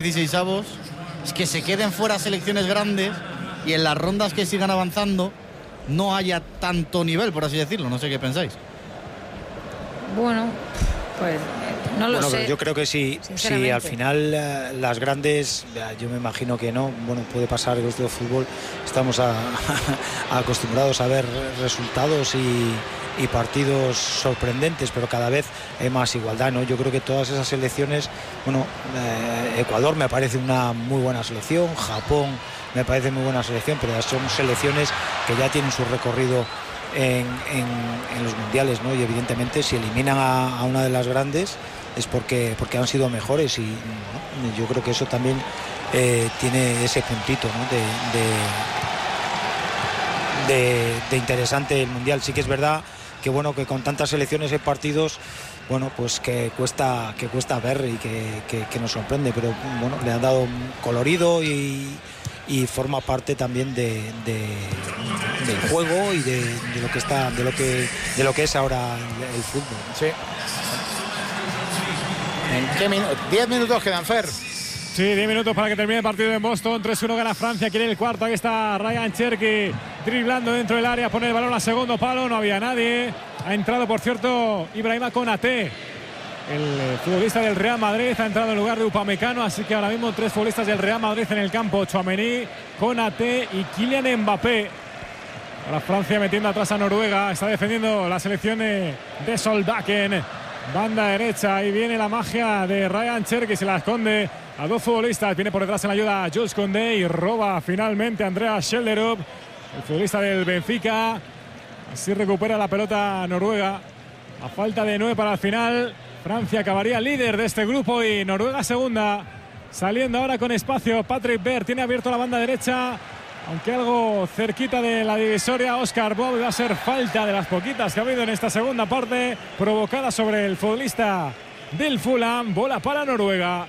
16avos es que se queden fuera selecciones grandes y en las rondas que sigan avanzando no haya tanto nivel, por así decirlo. No sé qué pensáis. Bueno, pues no lo sé. Yo creo que si al final las grandes, yo me imagino que no, bueno, puede pasar que este fútbol estamos acostumbrados a ver resultados y partidos sorprendentes, pero cada vez hay más igualdad, ¿no? Yo creo que todas esas selecciones, bueno, Ecuador me parece una muy buena selección, Japón me parece muy buena selección, pero son selecciones que ya tienen su recorrido en los mundiales, ¿no? Y evidentemente si eliminan a una de las grandes es porque han sido mejores y ¿no? Yo creo que eso también tiene ese puntito, ¿no? de interesante el mundial. Sí que es verdad que bueno, que con tantas selecciones hay partidos, bueno, pues que cuesta ver y que nos sorprende, pero bueno, le han dado un colorido y forma parte también del juego y de lo que es ahora el fútbol. Sí. ¿En qué 10 minutos quedan, Fer? Sí, 10 minutos para que termine el partido en Boston. 3-1 gana Francia, quiere el cuarto. Ahí está Ryan Cherki driblando dentro del área, pone el balón a segundo palo, no había nadie. Ha entrado, por cierto, Ibrahima Konaté, el futbolista del Real Madrid, ha entrado en lugar de Upamecano, así que ahora mismo 3 futbolistas del Real Madrid en el campo: Tchouaméni, Konaté y Kylian Mbappé. Ahora Francia metiendo atrás a Noruega, está defendiendo la selección de Solbakken. Banda derecha, ahí viene la magia de Ryan Cherki, se la esconde a 2 futbolistas, viene por detrás en la ayuda a Jules Koundé y roba finalmente Andreas Schjelderup, el futbolista del Benfica. Así recupera la pelota Noruega. A falta de 9 para el final, Francia acabaría líder de este grupo y Noruega segunda. Saliendo ahora con espacio Patrick Berg, tiene abierto la banda derecha, aunque algo cerquita de la divisoria. Oscar Bob, va a ser falta de las poquitas que ha habido en esta segunda parte, provocada sobre el futbolista del Fulham. Bola para Noruega.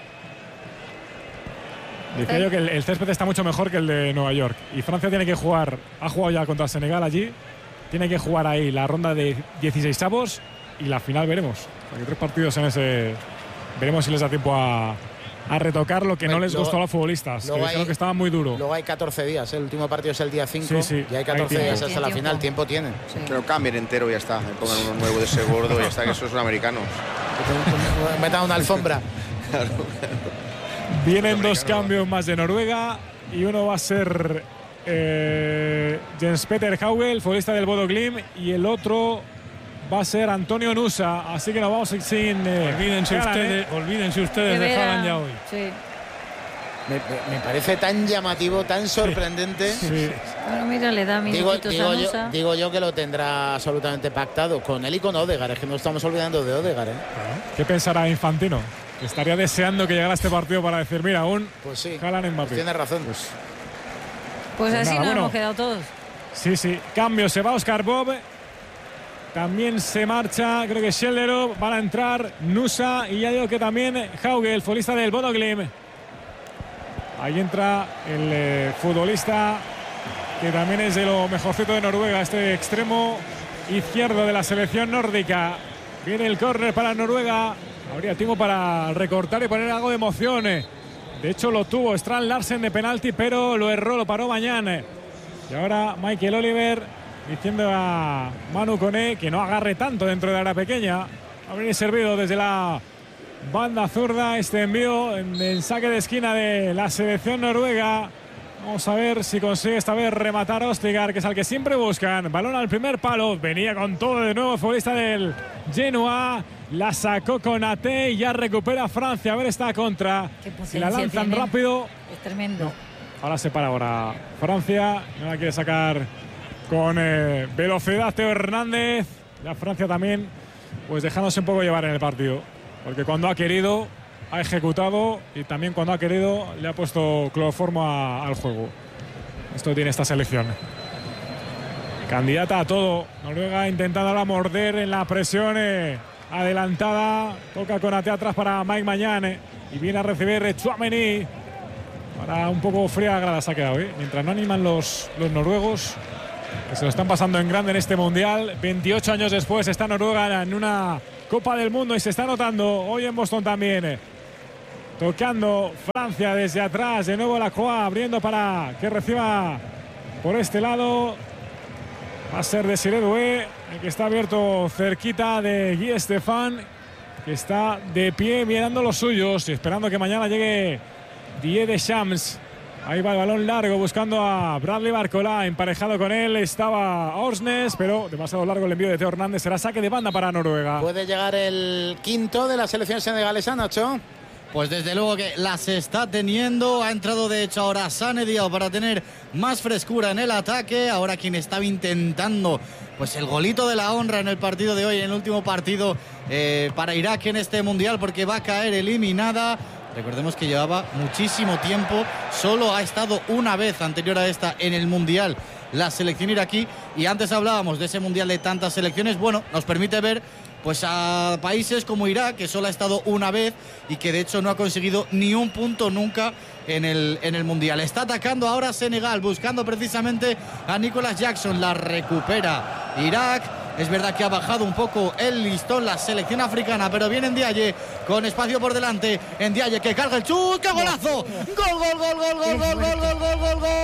Decía yo que el césped está mucho mejor que el de Nueva York y Francia tiene que jugar, ha jugado ya contra Senegal allí, tiene que jugar ahí la ronda de 16avos y la final veremos. O sea, que 3 partidos en ese, veremos si les da tiempo a retocar lo que no les gustó a los futbolistas, que dijeron que estaba muy duro. Luego hay 14 días, el último partido es el día 5, sí, y hay 14 días hasta la final, tiempo tienen. Sí. Que lo cambien entero y ya está, me pongan uno nuevo de ese gordo y ya está, que eso es un americano. Metan una alfombra. Claro. Vienen 2 cambios más de Noruega y uno va a ser Jens Peter Hauge, el futbolista del Bodo Glimt, y el otro va a ser Antonio Nusa, así que nos vamos sin olvídense ustedes de Haaland ya hoy. Sí. Me parece tan llamativo, tan sorprendente. Sí. Bueno, mira, le da minutitos a Nusa. Digo yo que lo tendrá absolutamente pactado con él y con Odegaard. Es que no estamos olvidando de Odegaard, ¿eh? ¿Qué pensará Infantino? Estaría deseando que llegara este partido para decir, mira, aún pues sí, Haaland Mbappé. Pues tiene razón. Pues así nos hemos quedado todos. Sí. Cambio, se va Oscar Bob. También se marcha, creo que Schjelderup. Van a entrar Nusa y ya digo que también Hauge, el futbolista del Bodo Glimt. Ahí entra el futbolista que también es de lo mejorcito de Noruega, este extremo izquierdo de la selección nórdica. Viene el córner para Noruega. Habría tiempo para recortar y poner algo de emoción. De hecho lo tuvo Strand Larsen de penalti, pero lo erró, lo paró mañana. Y ahora Michael Oliver diciendo a Manu Koné que no agarre tanto dentro de la área pequeña. Habría servido desde la banda zurda este envío en saque de esquina de la selección noruega. Vamos a ver si consigue esta vez rematar Østigard, que es al que siempre buscan. Balón al primer palo, venía con todo de nuevo el futbolista del Genoa. La sacó Konaté y ya recupera Francia. A ver esta contra. Si la lanzan rápido. Es tremendo. No. Ahora se para ahora Francia. No la quiere sacar con velocidad Teo Hernández. La Francia también, pues dejándose un poco llevar en el partido. Porque cuando ha querido, ha ejecutado. Y también cuando ha querido, le ha puesto cloroformo al juego. Esto tiene esta selección. Candidata a todo. Noruega intentando ahora morder en la presión adelantada. Toca Konaté atrás para Mike Maignan. Y viene a recibir Tchouaméni. Para un poco fría la grada se ha quedado, ¿eh? Mientras no animan los noruegos, que se lo están pasando en grande en este mundial. 28 años después está Noruega en una Copa del Mundo y se está notando hoy en Boston también. tocando Francia desde atrás. De nuevo Lacroix abriendo para que reciba por este lado. Va a ser Desiré Doué, el que está abierto cerquita de Guy Stéphane, que está de pie mirando los suyos y esperando que mañana llegue Didier Deschamps. Ahí va el balón largo buscando a Bradley Barcola, emparejado con él estaba Orsnes, pero demasiado largo el envío de Theo Hernández. Será saque de banda para Noruega. Puede llegar el quinto de la selección senegalesa, Nacho. Pues desde luego que las está teniendo. Ha entrado de hecho ahora Sane Diao para tener más frescura en el ataque. Ahora quien estaba intentando pues el golito de la honra en el partido de hoy, en el último partido para Irak en este mundial, porque va a caer eliminada. Recordemos que llevaba muchísimo tiempo, solo ha estado una vez anterior a esta en el mundial la selección iraquí, y antes hablábamos de ese mundial de tantas selecciones. Bueno, nos permite ver pues a países como Irak, que solo ha estado una vez y que de hecho no ha conseguido ni un punto nunca en el mundial. Está atacando ahora Senegal, buscando precisamente a Nicolas Jackson. La recupera Irak. Es verdad que ha bajado un poco el listón la selección africana, pero viene Ndiaye con espacio por delante. Ndiaye que carga el chut, ¡qué golazo! ¡Gol, gol, gol, gol, gol, gol, gol, gol, gol, gol, gol!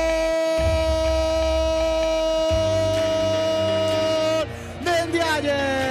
¡De Ndiaye!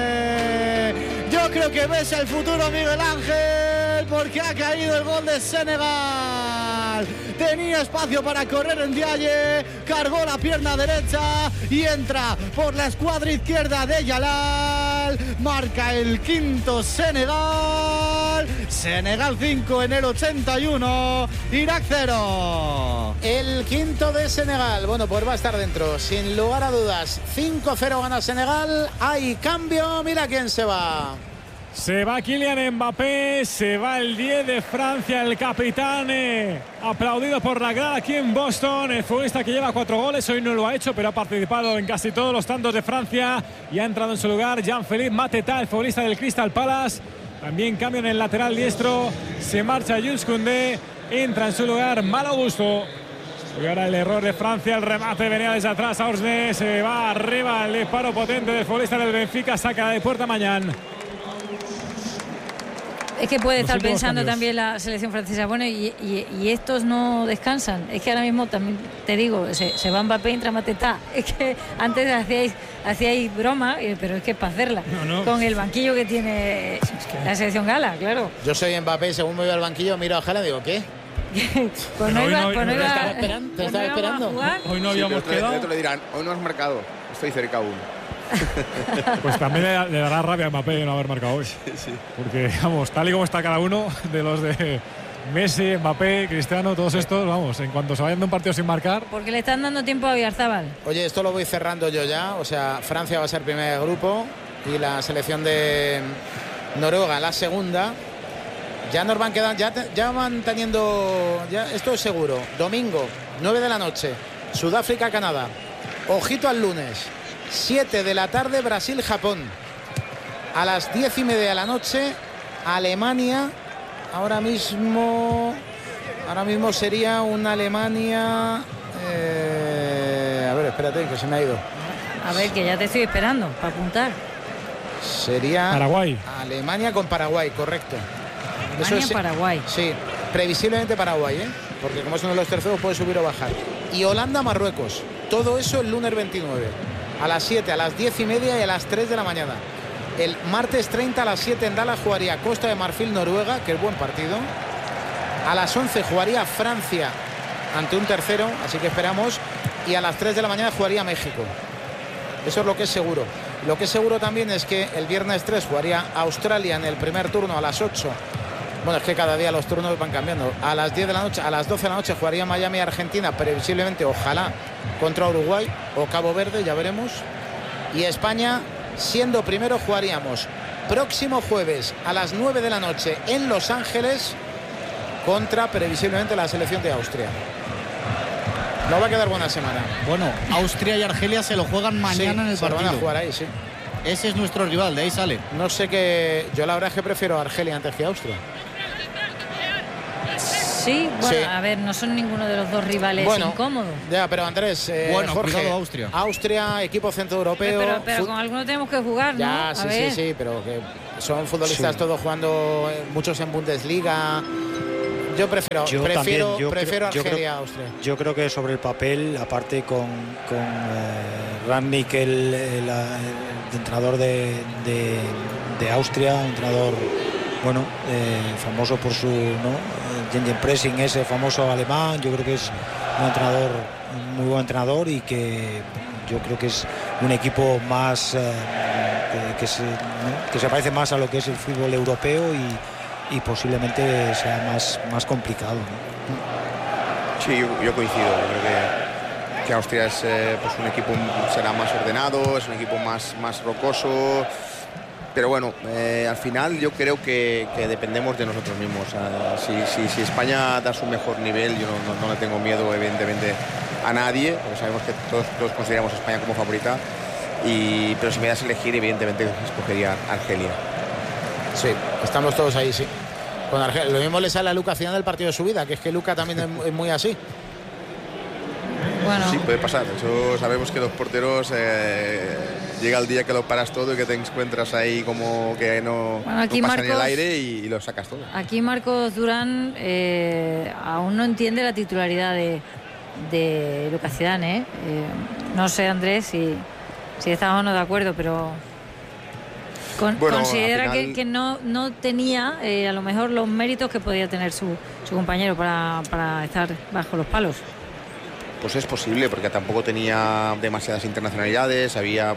Yo creo que ves el futuro, Miguel Ángel, porque ha caído el gol de Senegal. Tenía espacio para correr en Ndiaye, cargó la pierna derecha y entra por la escuadra izquierda de Yalal. Marca el quinto Senegal. Senegal 5 en el 81, Irak 0. El quinto de Senegal, bueno, pues va a estar dentro, sin lugar a dudas. 5-0 gana Senegal. Hay cambio, mira quién se va. Se va Kylian Mbappé, se va el 10 de Francia, el capitán, aplaudido por la grada aquí en Boston. El futbolista que lleva 4 goles, hoy no lo ha hecho, pero ha participado en casi todos los tantos de Francia y ha entrado en su lugar Jean-Philippe Mateta, el futbolista del Crystal Palace. También cambia en el lateral diestro, se marcha Jules Koundé, entra en su lugar Malo Gusto. Y ahora el error de Francia, el remate venía desde atrás a Orsnes, se va arriba el disparo potente del futbolista del Benfica, saca de puerta Mañán. Es que puede estar pensando también la selección francesa, bueno, y estos no descansan. Es que ahora mismo también te digo, se va Mbappé y entra Mateta. Es que antes hacíais broma, pero es que es para hacerla. No. Con el banquillo que tiene la selección gala, claro. Yo soy Mbappé, según me voy al banquillo, miro a Haaland y digo, ¿qué? Pues no iba, ¿Te estaba esperando? Hoy no habíamos quedado. Te lo dirán, hoy no has marcado, estoy cerca aún. Pues también le dará rabia a Mbappé no haber marcado hoy. Sí. Porque, vamos, tal y como está cada uno de los de Messi, Mbappé, Cristiano, todos estos, vamos, en cuanto se vayan de un partido sin marcar. Porque le están dando tiempo a Oyarzabal. Oye, esto lo voy cerrando yo ya. O sea, Francia va a ser primer grupo y la selección de Noruega la segunda. Ya nos van quedando, ya van teniendo, ya esto es seguro. Domingo, 9 de la noche, Sudáfrica, Canadá. Ojito al lunes. 7 de la tarde, Brasil-Japón. A las 10:30 de la noche, Alemania. Ahora mismo sería una Alemania. A ver, espérate, que se me ha ido. A ver, que ya te estoy esperando para apuntar. Sería Paraguay. Alemania con Paraguay, correcto. Paraguay. Sí, previsiblemente Paraguay, porque como es uno de los terceros puede subir o bajar. Y Holanda-Marruecos. Todo eso el lunes 29. A las 7, a las 10:30 y a las 3 de la mañana. El martes 30 a las 7 en Dallas jugaría Costa de Marfil, Noruega, que es buen partido. A las 11 jugaría Francia ante un tercero, así que esperamos. Y a las 3 de la mañana jugaría México. Eso es lo que es seguro. Lo que es seguro también es que el viernes 3 jugaría Australia en el primer turno a las 8. Bueno, es que cada día los turnos van cambiando. A las 10 de la noche, a las 12 de la noche jugaría Miami, Argentina, previsiblemente, ojalá, contra Uruguay o Cabo Verde, ya veremos. Y España, siendo primero, jugaríamos próximo jueves a las 9 de la noche en Los Ángeles contra, previsiblemente, la selección de Austria. No va a quedar buena semana. Bueno, Austria y Argelia se lo juegan mañana en el partido. Se van a jugar ahí, sí. Ese es nuestro rival, de ahí sale. No sé qué. Yo la verdad es que prefiero a Argelia antes que a Austria. Sí, bueno, sí. A ver, no son ninguno de los dos rivales incómodos. Ya, pero Andrés, bueno, Jorge, cuidado Austria. Austria, equipo centroeuropeo. Pero con alguno tenemos que jugar, ¿no? Ya, sí, pero que son futbolistas todos jugando, muchos en Bundesliga. Yo prefiero Argelia a Austria. Yo creo que sobre el papel, aparte con Rangnick, el entrenador de Austria, un entrenador famoso por su Gegenpressing, ese famoso alemán, yo creo que es un muy buen entrenador y que yo creo que es un equipo más que se parece más a lo que es el fútbol europeo y posiblemente sea más complicado, ¿no? Sí, yo coincido. Yo creo que Austria es pues un equipo, será más ordenado, es un equipo más rocoso. Pero bueno, al final yo creo que dependemos de nosotros mismos. Si España da su mejor nivel, yo no le tengo miedo evidentemente a nadie, porque sabemos que todos consideramos a España como favorita. Pero si me das a elegir, evidentemente escogería Argelia. Sí, estamos todos ahí, sí. Con Argelia. Lo mismo le sale a Luca al final del partido de su vida, que es que Luca también es muy así. Bueno. Sí, puede pasar. Eso sabemos que los porteros llega el día que lo paras todo y que te encuentras ahí como que no pasa en el aire y lo sacas todo. Aquí Marcos Durán aún no entiende la titularidad de Lucas Zidane, no sé, Andrés, si estamos o no de acuerdo, pero considera final, que no tenía a lo mejor los méritos que podía tener su compañero para estar bajo los palos. Pues es posible, porque tampoco tenía demasiadas internacionalidades, había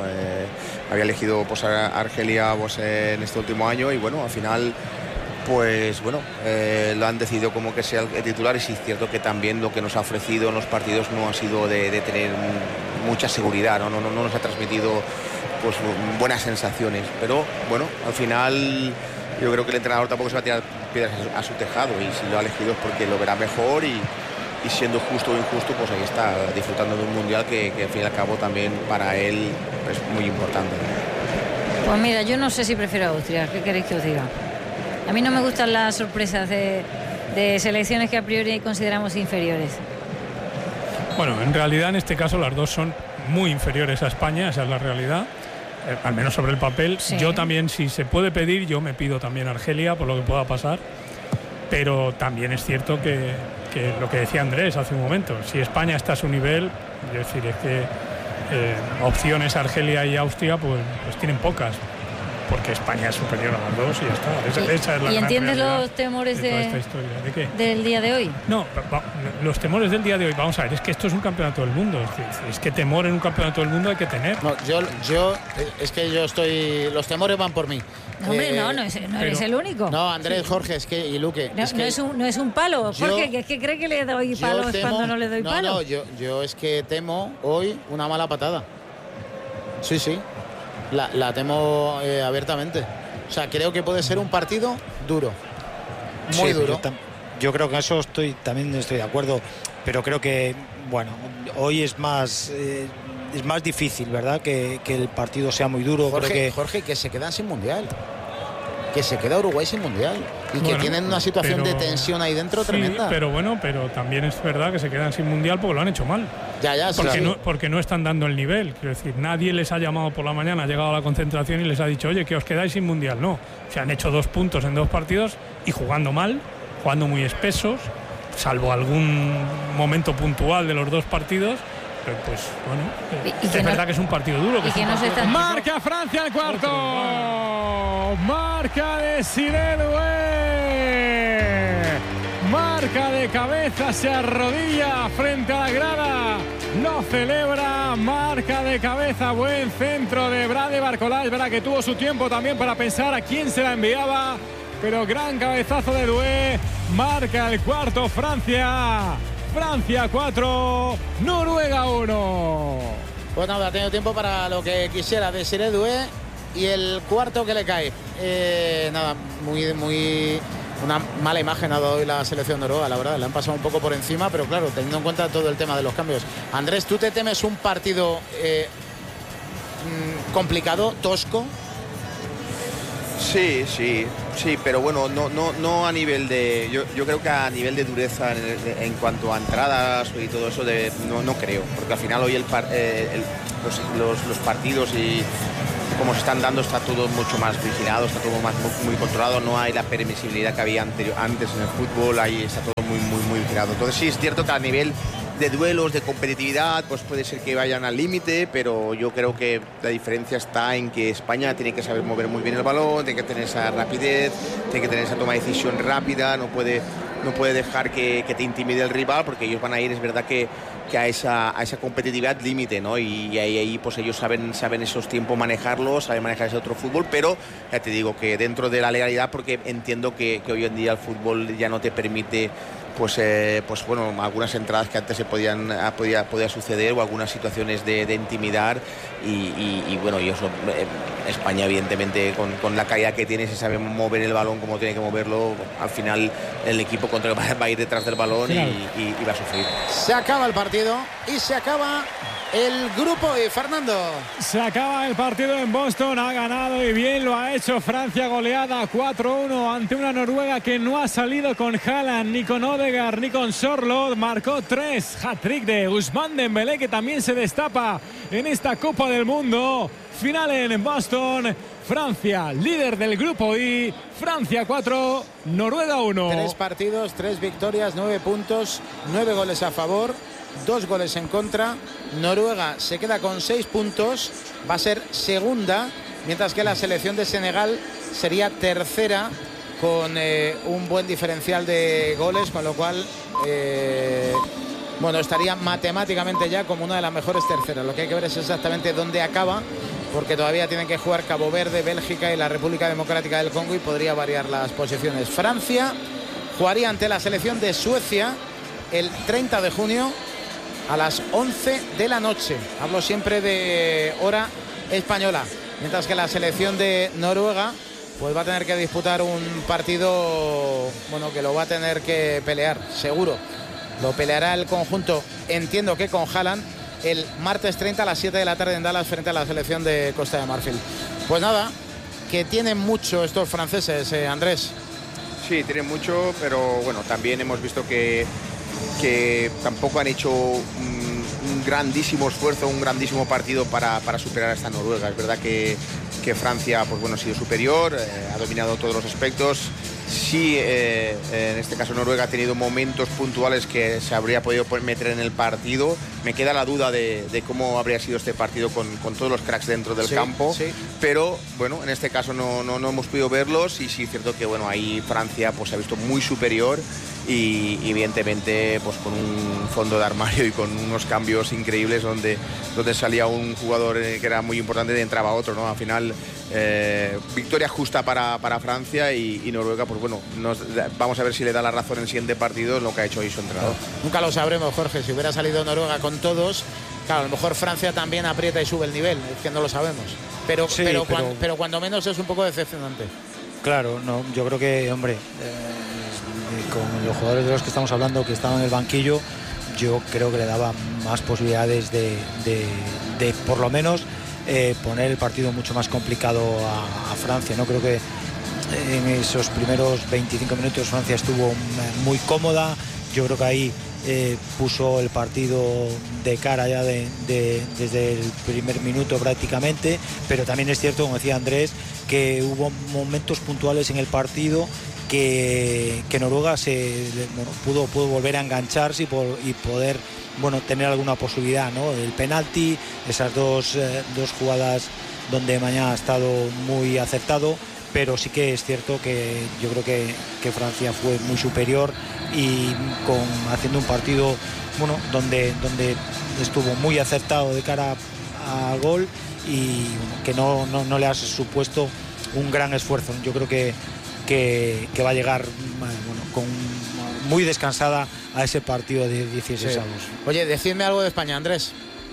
elegido pues a Argelia pues, en este último año y bueno, al final pues bueno, lo han decidido como que sea el titular y sí es cierto que también lo que nos ha ofrecido en los partidos no ha sido de tener mucha seguridad, no nos ha transmitido pues buenas sensaciones, pero bueno, al final yo creo que el entrenador tampoco se va a tirar piedras a su tejado y si lo ha elegido es porque lo verá mejor y siendo justo o injusto, pues ahí está disfrutando de un mundial que al fin y al cabo también para él es muy importante. Pues mira, yo no sé si prefiero a Austria, ¿qué queréis que os diga? A mí no me gustan las sorpresas de selecciones que a priori consideramos inferiores. Bueno, en realidad en este caso las dos son muy inferiores a España, esa es la realidad, al menos sobre el papel. Sí. Yo también, si se puede pedir, yo me pido también Argelia por lo que pueda pasar, pero también es cierto que lo que decía Andrés hace un momento, si España está a su nivel, es decir, es que opciones Argelia y Austria pues tienen pocas, porque España es superior a las dos y ya está. Esa es la ¿Y entiendes los temores de esta historia? ¿De qué? Del día de hoy? No, los temores del día de hoy, vamos a ver, es que esto es un campeonato del mundo, es que temor en un campeonato del mundo hay que tener. No, yo es que yo estoy, los temores van por mí. No, hombre, no eres el único. No, Andrés, Jorge, y Luque. No es un palo, Jorge, que es que cree que le doy palos cuando no le doy palos. No, yo es que temo hoy una mala patada. Sí. La temo abiertamente. O sea, creo que puede ser un partido duro. Muy duro. Yo creo que eso también estoy de acuerdo. Pero creo que, bueno, hoy es más difícil, ¿verdad? Que el partido sea muy duro. Jorge, que se quedan sin mundial. Que se queda Uruguay sin mundial. Y que tienen una situación de tensión ahí dentro tremenda. Pero también es verdad que se quedan sin mundial porque lo han hecho mal. Porque no están dando el nivel. Quiero decir, nadie les ha llamado por la mañana, ha llegado a la concentración y les ha dicho, oye, que os quedáis sin mundial. No, se han hecho 2 puntos en 2 partidos y jugando mal, jugando muy espesos, salvo algún momento puntual de los 2 partidos. Pero pues bueno, es verdad que es un partido duro. Marca Francia el cuarto. Marca de Desiré Doué. Marca de cabeza, se arrodilla frente a la grada. No celebra, marca de cabeza, buen centro de Brade Barcolá. Es verdad que tuvo su tiempo también para pensar a quién se la enviaba, pero gran cabezazo de Doué. Marca el cuarto Francia 4, Noruega 1. Pues nada, ha tenido tiempo para lo que quisiera Desiré Doué y el cuarto que le cae. Nada, muy una mala imagen ha dado hoy la selección noruega, la verdad. Le han pasado un poco por encima, pero claro, teniendo en cuenta todo el tema de los cambios. Andrés, ¿tú te temes un partido complicado, tosco? Sí, pero bueno, no a nivel de... Yo creo que a nivel de dureza en cuanto a entradas y todo eso, no creo. Porque al final hoy los partidos y como se están dando, está todo mucho más vigilado, está todo muy controlado, no hay la permisibilidad que había antes en el fútbol, ahí está todo muy vigilado. Entonces sí, es cierto que a nivel de duelos, de competitividad, pues puede ser que vayan al límite, pero yo creo que la diferencia está en que España tiene que saber mover muy bien el balón, tiene que tener esa rapidez, tiene que tener esa toma de decisión rápida, no puede dejar que te intimide el rival, porque ellos van a ir, es verdad que a esa competitividad límite, ¿no? Y ahí pues ellos saben esos tiempos manejarlos, saben manejar ese otro fútbol, pero ya te digo que dentro de la legalidad, porque entiendo que hoy en día el fútbol ya no te permite pues bueno, algunas entradas que antes podía suceder, o algunas situaciones de intimidar, y bueno, y eso, España evidentemente con la calidad que tiene, si sabe mover el balón como tiene que moverlo, al final el equipo contrario va a ir detrás del balón y va a sufrir. Se acaba el partido y se acaba el grupo y Fernando. Se acaba el partido en Boston, ha ganado y bien lo ha hecho Francia, goleada 4-1 ante una Noruega que no ha salido con Haaland, ni con Odegaard, ni con Sorloth. Marcó 3, hat-trick de Ousmane Dembélé, que también se destapa en esta Copa del Mundo. Final en Boston, Francia líder del grupo I, Francia 4, Noruega 1. 3 partidos, 3 victorias, 9 puntos, 9 goles a favor, 2 goles en contra. Noruega se queda con 6 puntos, va a ser segunda, mientras que la selección de Senegal sería tercera con un buen diferencial de goles, con lo cual bueno, estaría matemáticamente ya como una de las mejores terceras. Lo que hay que ver es exactamente dónde acaba, porque todavía tienen que jugar Cabo Verde, Bélgica y la República Democrática del Congo, y podría variar las posiciones. Francia jugaría ante la selección de Suecia el 30 de junio a las 11 de la noche. Hablo siempre de hora española. Mientras que la selección de Noruega pues va a tener que disputar un partido, bueno, que lo va a tener que pelear, seguro. Lo peleará el conjunto, entiendo que con Haaland, el martes 30 a las 7 de la tarde en Dallas, frente a la selección de Costa de Marfil. Pues nada, que tienen mucho estos franceses, Andrés. Sí, tienen mucho, pero bueno, también hemos visto que tampoco han hecho un grandísimo esfuerzo, un grandísimo partido para superar a esta Noruega. Es verdad que Francia, pues bueno, ha sido superior, ha dominado todos los aspectos. Sí, en este caso Noruega ha tenido momentos puntuales que se habría podido meter en el partido. Me queda la duda de cómo habría sido este partido con todos los cracks dentro del campo. Sí. Pero bueno, en este caso no hemos podido verlos, y sí es cierto que bueno, ahí Francia pues se ha visto muy superior, y evidentemente pues con un fondo de armario y con unos cambios increíbles donde salía un jugador que era muy importante y entraba otro, ¿no? Al final victoria justa para Francia, y Noruega pues bueno, vamos a ver si le da la razón en el siguiente partido en lo que ha hecho hoy su entrenador. Nunca lo sabremos, Jorge. Si hubiera salido Noruega con todos, claro, a lo mejor Francia también aprieta y sube el nivel, es que no lo sabemos, pero cuando menos es un poco decepcionante. Claro, no, yo creo que, hombre, con los jugadores de los que estamos hablando, que estaban en el banquillo, yo creo que le daba más posibilidades de por lo menos poner el partido mucho más complicado a Francia. No creo que en esos primeros 25 minutos Francia estuvo muy cómoda. Yo creo que ahí puso el partido de cara ya desde el primer minuto prácticamente, pero también es cierto, como decía Andrés, que hubo momentos puntuales en el partido que Noruega pudo volver a engancharse y poder tener alguna posibilidad, ¿no? El penalti, esas dos jugadas donde Mañana ha estado muy acertado, pero sí que es cierto que yo creo que Francia fue muy superior, y haciendo un partido donde estuvo muy acertado de cara al gol, y que no le ha supuesto un gran esfuerzo. Yo creo que va a llegar muy descansada a ese partido de 16 avos. Oye, decidme algo de España, Andrés.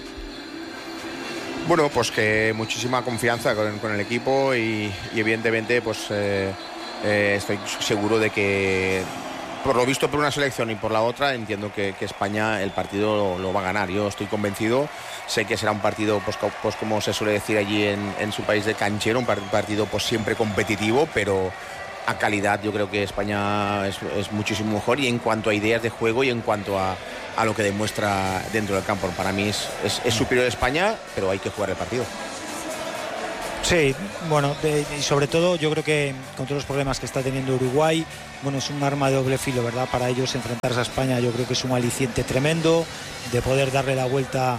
Bueno, pues que muchísima confianza con el equipo, y evidentemente pues estoy seguro de que, por lo visto por una selección y por la otra, entiendo que España el partido lo va a ganar. Yo estoy convencido. Sé que será un partido, pues como se suele decir allí en su país, de canchero, un partido pues siempre competitivo, pero a calidad yo creo que España es muchísimo mejor, y en cuanto a ideas de juego y en cuanto a lo que demuestra dentro del campo. Para mí es superior a España, pero hay que jugar el partido. Sí, bueno, y sobre todo yo creo que con todos los problemas que está teniendo Uruguay, bueno, es un arma de doble filo, ¿verdad? Para ellos enfrentarse a España yo creo que es un aliciente tremendo de poder darle la vuelta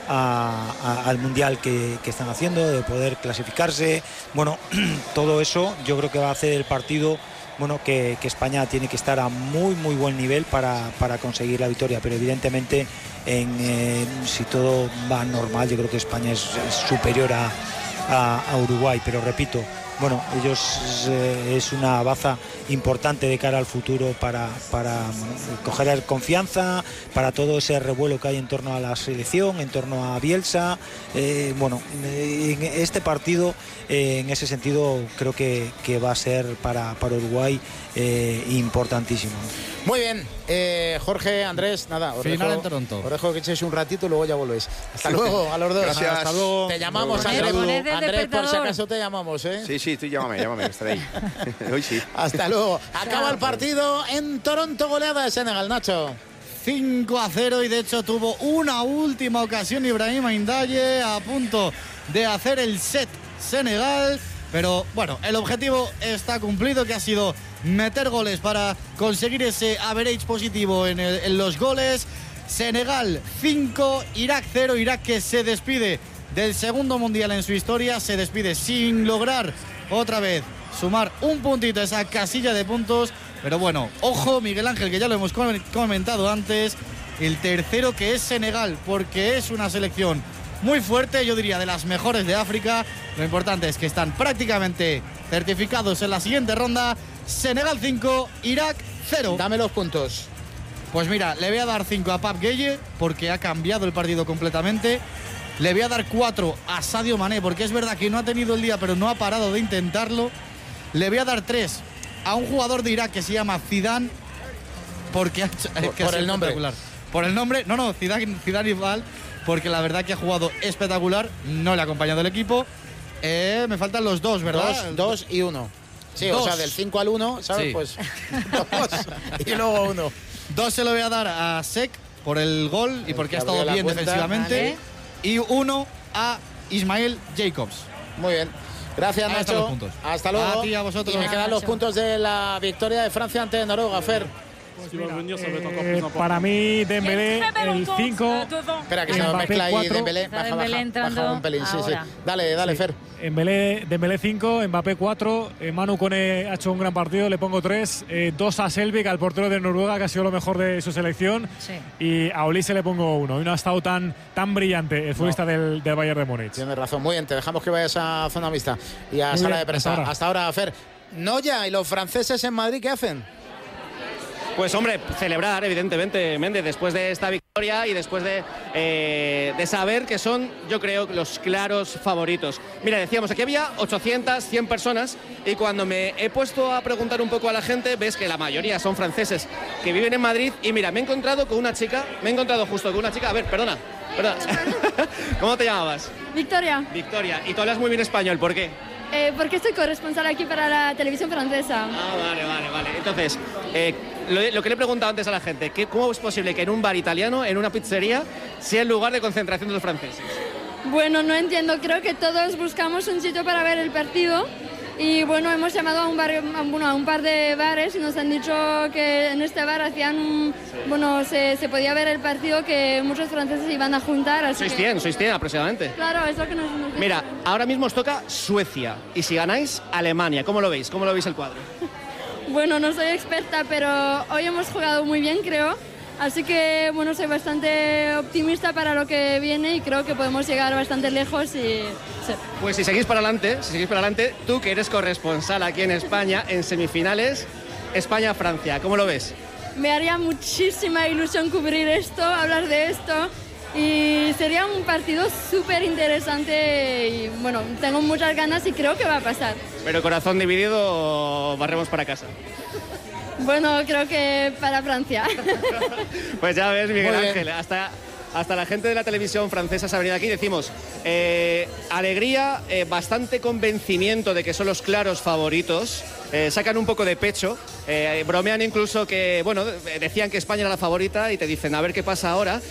al mundial que están haciendo, de poder clasificarse. Bueno, todo eso yo creo que va a hacer el partido, bueno, que España tiene que estar a muy buen nivel para conseguir la victoria, pero evidentemente si todo va normal yo creo que España es superior a Uruguay, pero repito, bueno, ellos es una baza importante de cara al futuro para coger confianza, para todo ese revuelo que hay en torno a la selección, en torno a Bielsa. Bueno, en este partido, en ese sentido, creo que va a ser para Uruguay importantísimo. Muy bien, Jorge, Andrés, nada, os final en Toronto. Os dejo que echéis un ratito y luego ya volvéis. Hasta luego a los dos. Gracias. Hasta luego. Te llamamos, Andrés, por si acaso te llamamos, ¿eh? Sí, tú llámame, estaré ahí. Hoy sí. Hasta luego. Acaba el partido en Toronto, goleada de Senegal, Nacho. 5-0 y de hecho tuvo una última ocasión Ibrahima Ndiaye a punto de hacer el set Senegal, pero bueno, el objetivo está cumplido, que ha sido meter goles para conseguir ese average positivo en los goles. Senegal 5, Irak 0, Irak que se despide del segundo mundial en su historia, se despide sin lograr otra vez sumar un puntito a esa casilla de puntos. Pero bueno, ojo Miguel Ángel, que ya lo hemos comentado antes, el tercero, que es Senegal, porque es una selección muy fuerte, yo diría de las mejores de África. Lo importante es que están prácticamente certificados en la siguiente ronda. Senegal 5, Irak 0. Dame los puntos. Pues mira, le voy a dar 5 a Pape Gueye, porque ha cambiado el partido completamente. Le voy a dar 4 a Sadio Mané, porque es verdad que no ha tenido el día, pero no ha parado de intentarlo. Le voy a dar 3 a un jugador de Irak que se llama Zidane, porque ha hecho, por el nombre. Por el nombre, Zidane Iqbal, porque la verdad que ha jugado espectacular, no le ha acompañado el equipo. Me faltan los dos, ¿verdad? 2 y 1. Sí, dos. O sea, del 5 al 1, ¿sabes? Sí. Pues 2 y luego 1. 2 se lo voy a dar a Sek por el gol y porque ha estado bien defensivamente. Vale. Y 1 a Ismael Jacobs. Muy bien. Gracias, Nacho. Hasta luego. A ti, a vosotros. Y me quedan los puntos de la victoria de Francia ante Noruega, Fer. Para mí, Dembélé, el 5. Espera, que se me mezcla ahí Dembélé. Baja un pelín, sí. Dale, Fer. Dembélé 5, Mbappé 4, Manu Koné ha hecho un gran partido, le pongo 3, 2 a Selvik, al portero de Noruega, que ha sido lo mejor de su selección, y a Olise le pongo 1. Hoy no ha estado tan brillante el futbolista del Bayern de Múnich. Tienes razón, muy bien, te dejamos que vayas a zona mixta y a sala de prensa. Hasta ahora, Fer. Noya, ¿y los franceses en Madrid qué hacen? Pues hombre, celebrar evidentemente, Méndez, después de esta victoria y después de saber que son, yo creo, los claros favoritos. Mira, decíamos, aquí había 800, 100 personas y cuando me he puesto a preguntar un poco a la gente, ves que la mayoría son franceses que viven en Madrid y mira, me he encontrado justo con una chica, a ver, perdona. ¿Cómo te llamabas? Victoria. Victoria, y tú hablas muy bien español, ¿por qué? Porque soy corresponsal aquí para la televisión francesa. Ah, vale. Entonces, lo que le he preguntado antes a la gente, ¿cómo es posible que en un bar italiano, en una pizzería, sea el lugar de concentración de los franceses? Bueno, no entiendo. Creo que todos buscamos un sitio para ver el partido. Y bueno, hemos llamado a un par de bares y nos han dicho que en este bar hacían se podía ver el partido, que muchos franceses iban a juntar. Así sois 100 aproximadamente. Claro, es lo que nos dicho. Mira, ahora mismo os toca Suecia y si ganáis, Alemania. ¿Cómo lo veis? ¿Cómo lo veis el cuadro? Bueno, no soy experta, pero hoy hemos jugado muy bien, creo. Así que, bueno, soy bastante optimista para lo que viene y creo que podemos llegar bastante lejos. Pues si seguís para adelante, tú que eres corresponsal aquí en España, en semifinales, España-Francia, ¿cómo lo ves? Me haría muchísima ilusión cubrir esto, hablar de esto. Y sería un partido súper interesante y, bueno, tengo muchas ganas y creo que va a pasar. Pero corazón dividido, barremos para casa. Bueno, creo que para Francia. Pues ya ves, Miguel Ángel, hasta la gente de la televisión francesa se ha venido aquí. Decimos, alegría, bastante convencimiento de que son los claros favoritos. Sacan un poco de pecho, bromean incluso que, bueno, decían que España era la favorita y te dicen, a ver qué pasa ahora.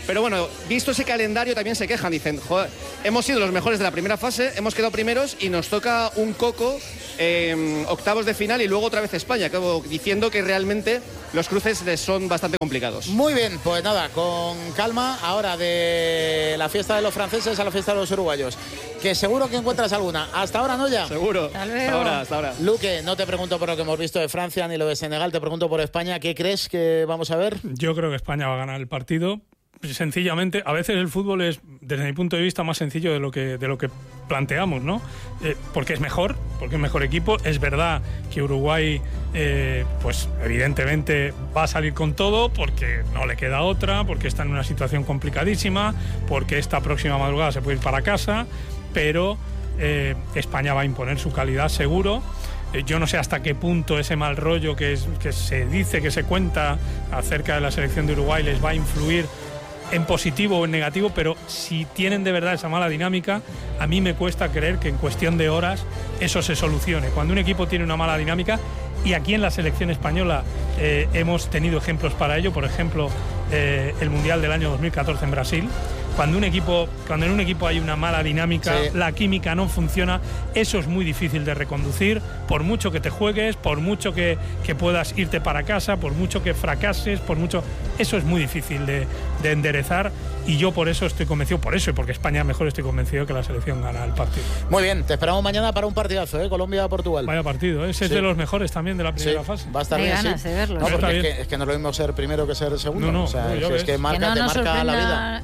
Pero bueno, visto ese calendario también se quejan, dicen, joder, hemos sido los mejores de la primera fase, hemos quedado primeros y nos toca un coco, octavos de final y luego otra vez España, diciendo que realmente los cruces son bastante complicados. Muy bien, pues nada, con calma, ahora de la fiesta de los franceses a la fiesta de los uruguayos, que seguro que encuentras alguna. Hasta ahora, ¿no ya? Seguro. Hasta ahora. Luque, no te pregunto por lo que hemos visto de Francia ni lo de Senegal, te pregunto por España. ¿Qué crees que vamos a ver? Yo creo que España va a ganar el partido. Sencillamente, a veces el fútbol es, desde mi punto de vista, más sencillo de lo que planteamos, ¿no? Porque es mejor equipo. Es verdad que Uruguay, pues evidentemente va a salir con todo, porque no le queda otra, porque está en una situación complicadísima, porque esta próxima madrugada se puede ir para casa, pero España va a imponer su calidad seguro. Yo no sé hasta qué punto ese mal rollo que se dice, que se cuenta acerca de la selección de Uruguay les va a influir en positivo o en negativo, pero si tienen de verdad esa mala dinámica, a mí me cuesta creer que en cuestión de horas eso se solucione. Cuando un equipo tiene una mala dinámica, y aquí en la selección española hemos tenido ejemplos para ello, por ejemplo, el Mundial del año 2014 en Brasil, cuando en un equipo hay una mala dinámica, sí, la química no funciona, eso es muy difícil de reconducir, por mucho que te juegues, por mucho que puedas irte para casa, por mucho que fracases, eso es muy difícil de enderezar, y yo por eso estoy convencido, y porque España mejor, estoy convencido que la selección gana el partido. Muy bien, te esperamos mañana para un partidazo, Colombia-Portugal. Vaya partido, ese es de los mejores también de la primera fase. Va a estar bien, ganas de verlo. No, porque es que no es lo mismo ser primero que ser segundo. No, o sea, es que te marca la vida.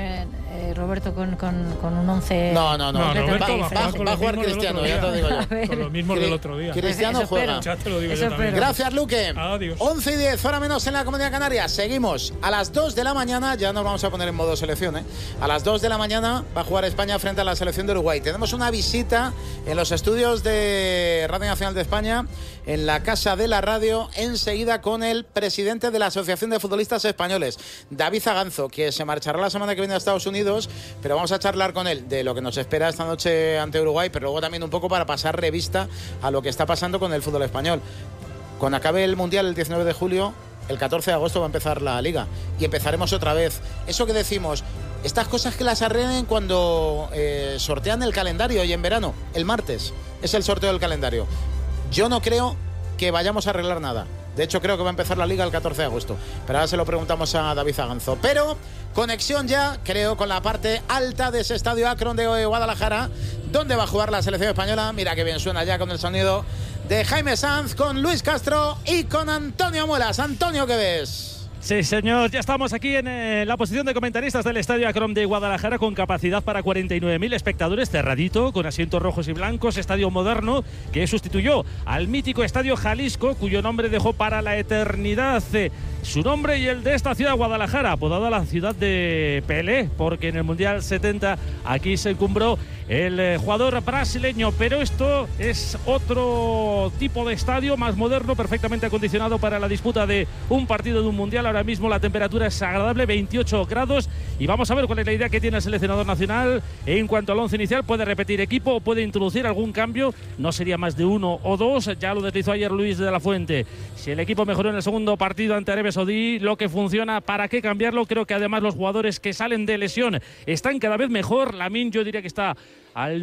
Roberto con un 11. No. Roberto va a jugar Cristiano, ya te digo yo. Con lo mismo del otro día. Cristiano juega. Ya te lo digo yo también. Gracias, Luque. Adiós. 11:10, hora menos en la Comunidad Canaria. Seguimos a las 2 de la mañana. Ya nos vamos a poner en modo selección. A las 2 de la mañana va a jugar España frente a la selección de Uruguay. Tenemos una visita en los estudios de Radio Nacional de España, en la Casa de la Radio, enseguida con el presidente de la Asociación de Futbolistas Españoles, David Zaganzo, que se marchará la semana que viene a Estados Unidos, pero vamos a charlar con él de lo que nos espera esta noche ante Uruguay, pero luego también un poco para pasar revista a lo que está pasando con el fútbol español. Cuando acabe el Mundial el 19 de julio, el 14 de agosto va a empezar la Liga y empezaremos otra vez. Eso que decimos, estas cosas que las arreglen cuando sortean el calendario, y en verano, el martes, es el sorteo del calendario. Yo no creo que vayamos a arreglar nada. De hecho, creo que va a empezar la Liga el 14 de agosto. Pero ahora se lo preguntamos a David Zaganzo. Pero conexión ya, creo, con la parte alta de ese estadio Akron de Guadalajara, donde va a jugar la selección española. Mira qué bien suena ya con el sonido de Jaime Sanz, con Luis Castro y con Antonio Muelas. Antonio, ¿qué ves? Sí, señor, ya estamos aquí en la posición de comentaristas del Estadio Akron de Guadalajara, con capacidad para 49.000 espectadores, cerradito, con asientos rojos y blancos, estadio moderno que sustituyó al mítico Estadio Jalisco, cuyo nombre dejó para la eternidad su nombre y el de esta ciudad, Guadalajara, apodada la ciudad de Pelé, porque en el Mundial 70 aquí se encumbró el jugador brasileño. Pero esto es otro tipo de estadio, más moderno, perfectamente acondicionado para la disputa de un partido de un Mundial. Ahora mismo la temperatura es agradable, 28 grados, y vamos a ver cuál es la idea que tiene el seleccionador nacional en cuanto al once inicial. Puede repetir equipo o puede introducir algún cambio, no sería más de uno o dos, ya lo deslizó ayer Luis de la Fuente. Si el equipo mejoró en el segundo partido ante Arabia Saudí, lo que funciona, ¿para qué cambiarlo? Creo que además los jugadores que salen de lesión están cada vez mejor. Lamine, yo diría que está al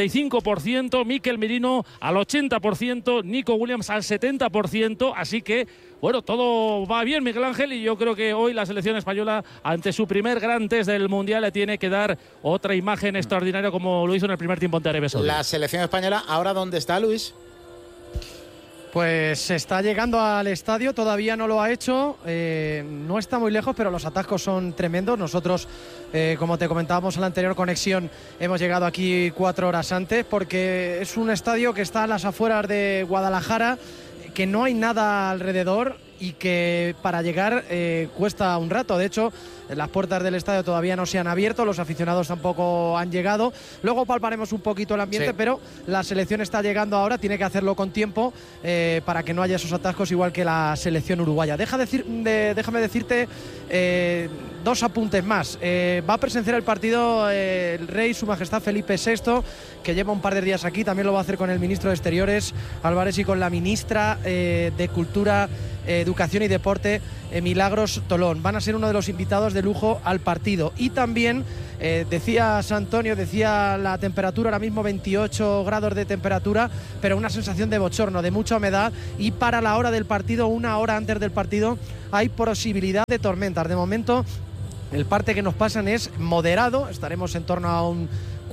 95%, Mikel Merino al 80%, Nico Williams al 70%, así que bueno, todo va bien, Miguel Ángel, y yo creo que hoy la selección española, ante su primer gran test del Mundial, le tiene que dar otra imagen extraordinaria como lo hizo en el primer tiempo ante Arabia Saudí. La selección española, ¿ahora dónde está, Luis? Pues está llegando al estadio, todavía no lo ha hecho, no está muy lejos, pero los atascos son tremendos. Nosotros, como te comentábamos en la anterior conexión, hemos llegado aquí 4 horas antes, porque es un estadio que está a las afueras de Guadalajara, que no hay nada alrededor y que para llegar cuesta un rato. De hecho, las puertas del estadio todavía no se han abierto, los aficionados tampoco han llegado. Luego palparemos un poquito el ambiente, sí, pero la selección está llegando ahora, tiene que hacerlo con tiempo para que no haya esos atascos, igual que la selección uruguaya. Déjame decirte 2 apuntes más. Va a presenciar el partido el rey, su majestad Felipe VI, que lleva un par de días aquí. También lo va a hacer con el ministro de Exteriores, Álvarez, y con la ministra de Cultura, Educación y Deporte, Milagros Tolón. Van a ser uno de los invitados de lujo al partido. Y también decía Antonio, decía la temperatura, ahora mismo 28 grados de temperatura, pero una sensación de bochorno, de mucha humedad, y para la hora del partido, una hora antes del partido, hay posibilidad de tormentas. De momento, el parte que nos pasan es moderado, estaremos en torno a un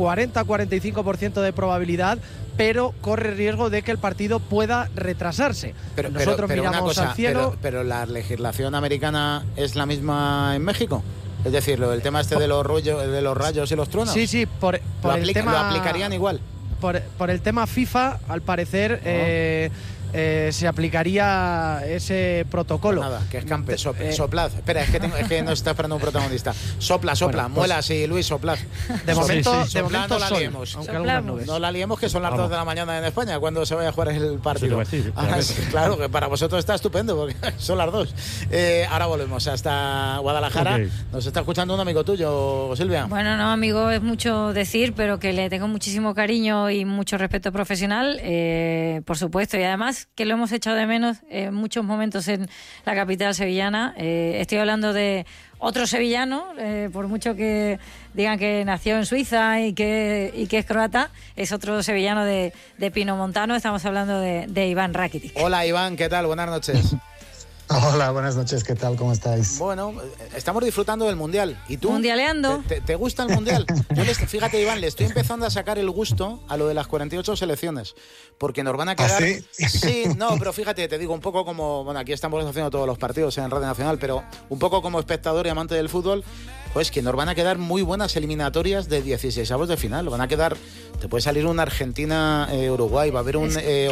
40-45% de probabilidad, pero corre riesgo de que el partido pueda retrasarse. Nosotros miramos al cielo. Pero la legislación americana es la misma en México. Es decir, el tema de los rayos y los truenos. Sí, por el tema, lo aplicarían igual. Por el tema FIFA, al parecer, se aplicaría ese protocolo. Pues nada, que escampe, soplad. Espera, es que nos está esperando un protagonista. Sopla, bueno, muelas y Luis, soplad. De momento no la liemos. No la liemos, que son las 2 de la mañana en España cuando se vaya a jugar el partido. Claro, que para vosotros está estupendo porque son las 2. Ahora volvemos hasta Guadalajara. Nos está escuchando un amigo tuyo, Silvia. Bueno, no, amigo, es mucho decir, pero que le tengo muchísimo cariño y mucho respeto profesional, por supuesto, y además que lo hemos echado de menos en muchos momentos en la capital sevillana. Estoy hablando de otro sevillano, por mucho que digan que nació en Suiza y que es croata, es otro sevillano de Pinomontano. Estamos hablando de Iván Rakitic. Hola Iván, ¿qué tal? Buenas noches. Hola, buenas noches, ¿qué tal? ¿Cómo estáis? Bueno, estamos disfrutando del Mundial. ¿Y tú? Mundialeando. ¿Te gusta el Mundial? Fíjate, Iván, le estoy empezando a sacar el gusto a lo de las 48 selecciones, porque nos van a quedar... ¿Ah, sí? Sí, no, pero fíjate, te digo, un poco como... Bueno, aquí estamos haciendo todos los partidos en Radio Nacional, pero un poco como espectador y amante del fútbol, pues que nos van a quedar muy buenas eliminatorias de 16avos de final. Van a quedar... Te puede salir una Argentina-Uruguay, va a haber un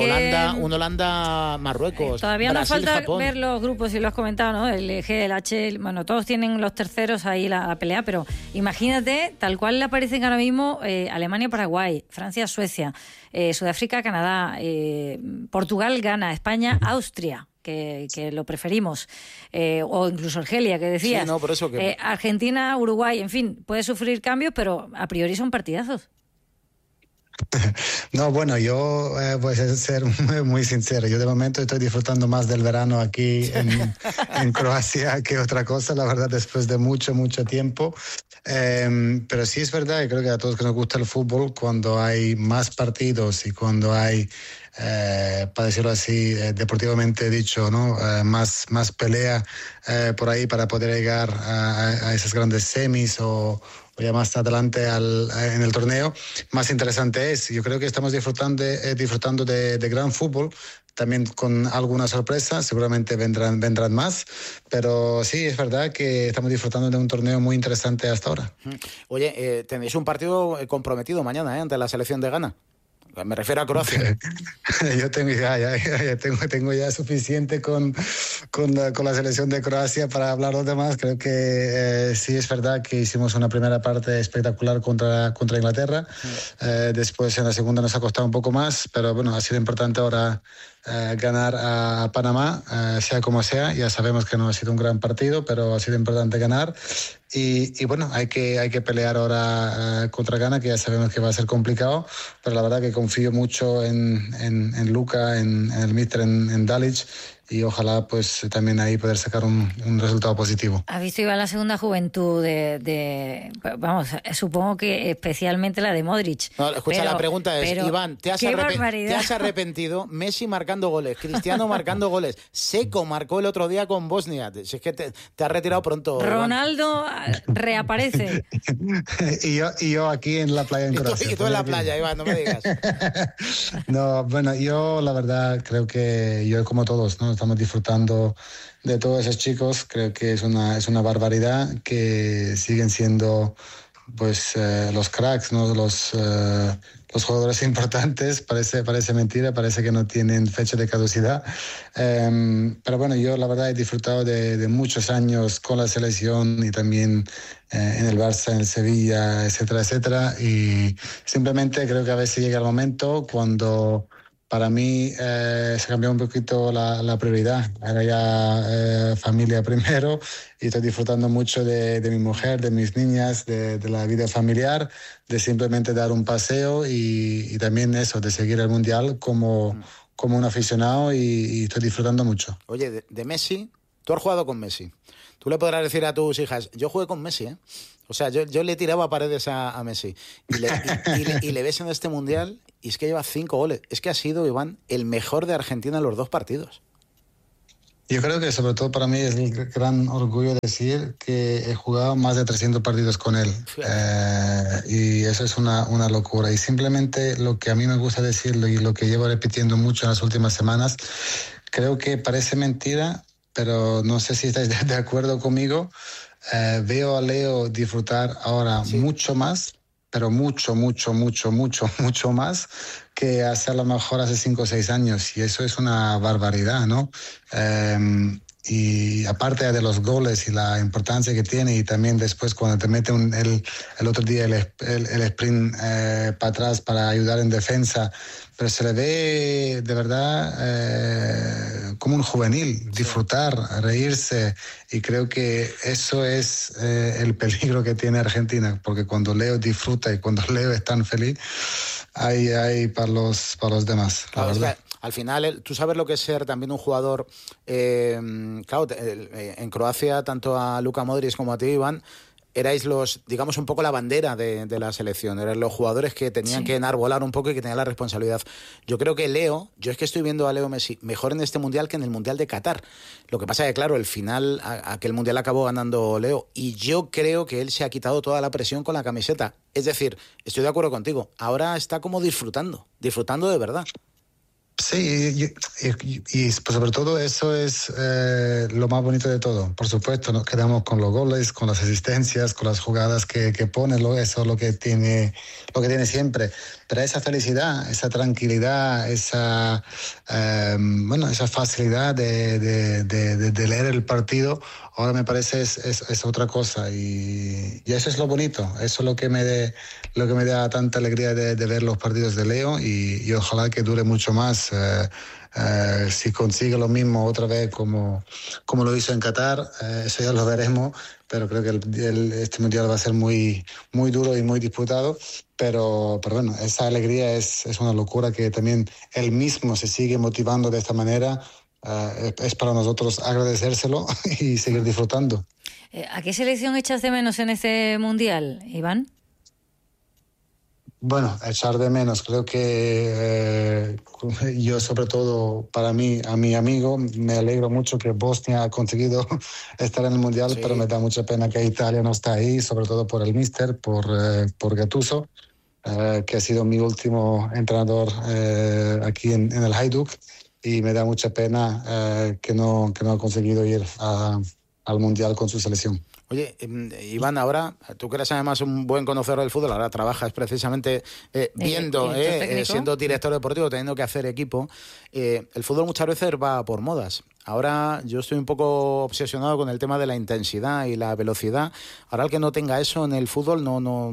Holanda-Marruecos. Todavía nos Brasil, falta Japón. ver los grupos, y lo has comentado, ¿no? El G, el H, bueno, todos tienen los terceros ahí la pelea, pero imagínate, tal cual le aparecen ahora mismo Alemania-Paraguay, Francia-Suecia, Sudáfrica-Canadá, Portugal-Ghana, España-Austria. Que lo preferimos, o incluso Argelia, que decías. Sí, no, por eso que... Argentina, Uruguay, en fin, puede sufrir cambios, pero a priori son partidazos. No, bueno, yo voy a ser muy sincero. Yo de momento estoy disfrutando más del verano aquí en Croacia que otra cosa, la verdad, después de mucho tiempo. Pero sí es verdad, y creo que a todos que nos gusta el fútbol, cuando hay más partidos y cuando hay, para decirlo así, deportivamente dicho, ¿no? Más pelea por ahí para poder llegar a esas grandes semis o ya más adelante en el torneo, más interesante es. Yo creo que estamos disfrutando de gran fútbol, también con alguna sorpresa, seguramente vendrán más, pero sí, es verdad que estamos disfrutando de un torneo muy interesante hasta ahora. Oye, tenéis un partido comprometido mañana, ante la selección de Ghana. Me refiero a Croacia. Yo tengo ya suficiente con la selección de Croacia para hablar los demás. Creo que sí es verdad que hicimos una primera parte espectacular contra Inglaterra. Después en la segunda nos ha costado un poco más, pero bueno, ha sido importante ahora ganar a Panamá, sea como sea. Ya sabemos que no ha sido un gran partido, pero ha sido importante ganar. Y bueno, hay que pelear ahora contra Ghana, que ya sabemos que va a ser complicado, pero la verdad que confío mucho en Luka, en el míster, en Dalic, y ojalá pues también ahí poder sacar un resultado positivo. ¿Has visto, Iván, la segunda juventud vamos, supongo que especialmente la de Modric? No, escucha, la pregunta es, Iván, ¿te has arrepentido? Messi marcando goles, Cristiano marcando goles, Seco marcó el otro día con Bosnia. Si es que te has retirado pronto, Ronaldo reaparece. y yo aquí en la playa en Croacia. Y tú en la playa, Iván, no me digas. No, bueno, yo la verdad creo que yo como todos, ¿no? Estamos disfrutando de todos esos chicos. Creo que es una barbaridad que siguen siendo pues los cracks, ¿no? Los jugadores importantes. Parece mentira, parece que no tienen fecha de caducidad. Pero bueno, yo la verdad he disfrutado de muchos años con la selección y también en el Barça, en el Sevilla, etcétera. Y simplemente creo que a veces llega el momento cuando... Para mí se cambió un poquito la prioridad. Era ya familia primero y estoy disfrutando mucho de mi mujer, de mis niñas, de la vida familiar, de simplemente dar un paseo y también eso, de seguir el Mundial como un aficionado y estoy disfrutando mucho. Oye, de Messi, tú has jugado con Messi. Tú le podrás decir a tus hijas, yo jugué con Messi, ¿eh? O sea, yo le tiraba paredes a Messi. Y le ves en este Mundial y es que lleva 5 goles. Es que ha sido, Iván, el mejor de Argentina en los 2 partidos. Yo creo que sobre todo para mí es el gran orgullo decir que he jugado más de 300 partidos con él. Y eso es una locura. Y simplemente lo que a mí me gusta decirlo y lo que llevo repitiendo mucho en las últimas semanas, creo que parece mentira, pero no sé si estáis de acuerdo conmigo. Veo a Leo disfrutar ahora mucho más, pero mucho más que hace a lo mejor hace 5 o 6 años, y eso es una barbaridad, ¿no? Y aparte de los goles y la importancia que tiene, y también después cuando te mete el otro día el sprint para atrás para ayudar en defensa, pero se le ve de verdad como un juvenil, disfrutar, reírse, y creo que eso es el peligro que tiene Argentina, porque cuando Leo disfruta y cuando Leo es tan feliz, hay para los demás, la verdad. Al final, tú sabes lo que es ser también un jugador. Claro, en Croacia, tanto a Luka Modric como a ti, Iván, erais digamos, un poco la bandera de la selección. Eran los jugadores que tenían que enarbolar un poco y que tenían la responsabilidad. Yo creo que Leo, yo es que estoy viendo a Leo Messi mejor en este Mundial que en el Mundial de Qatar. Lo que pasa es que, claro, el final, aquel Mundial acabó ganando Leo, y yo creo que él se ha quitado toda la presión con la camiseta. Es decir, estoy de acuerdo contigo. Ahora está como disfrutando de verdad. Sí, y sobre todo eso es lo más bonito de todo. Por supuesto, nos quedamos con los goles, con las asistencias, con las jugadas que pone, eso es lo que tiene siempre. Pero esa felicidad, esa tranquilidad, esa facilidad de leer el partido, ahora me parece es otra cosa, y eso es lo bonito. Eso es lo que me da tanta alegría de ver los partidos de Leo, y ojalá que dure mucho más. Si consigue lo mismo otra vez como lo hizo en Qatar, eso ya lo veremos, pero creo que este Mundial va a ser muy, muy duro y muy disputado, pero bueno, esa alegría es una locura, que también él mismo se sigue motivando de esta manera. Es para nosotros agradecérselo y seguir disfrutando. ¿A qué selección echas de menos en este Mundial, Iván? Bueno, echar de menos, creo que yo, sobre todo para mí, a mi amigo, me alegro mucho que Bosnia ha conseguido estar en el Mundial, pero me da mucha pena que Italia no está ahí, sobre todo por el míster, por Gattuso, que ha sido mi último entrenador aquí en el Hajduk, y me da mucha pena que no ha conseguido ir al Mundial con su selección. Oye, Iván, ahora, tú que eres además un buen conocedor del fútbol, ahora trabajas precisamente viendo, siendo director deportivo, teniendo que hacer equipo. El fútbol muchas veces va por modas. Ahora yo estoy un poco obsesionado con el tema de la intensidad y la velocidad. Ahora el que no tenga eso en el fútbol no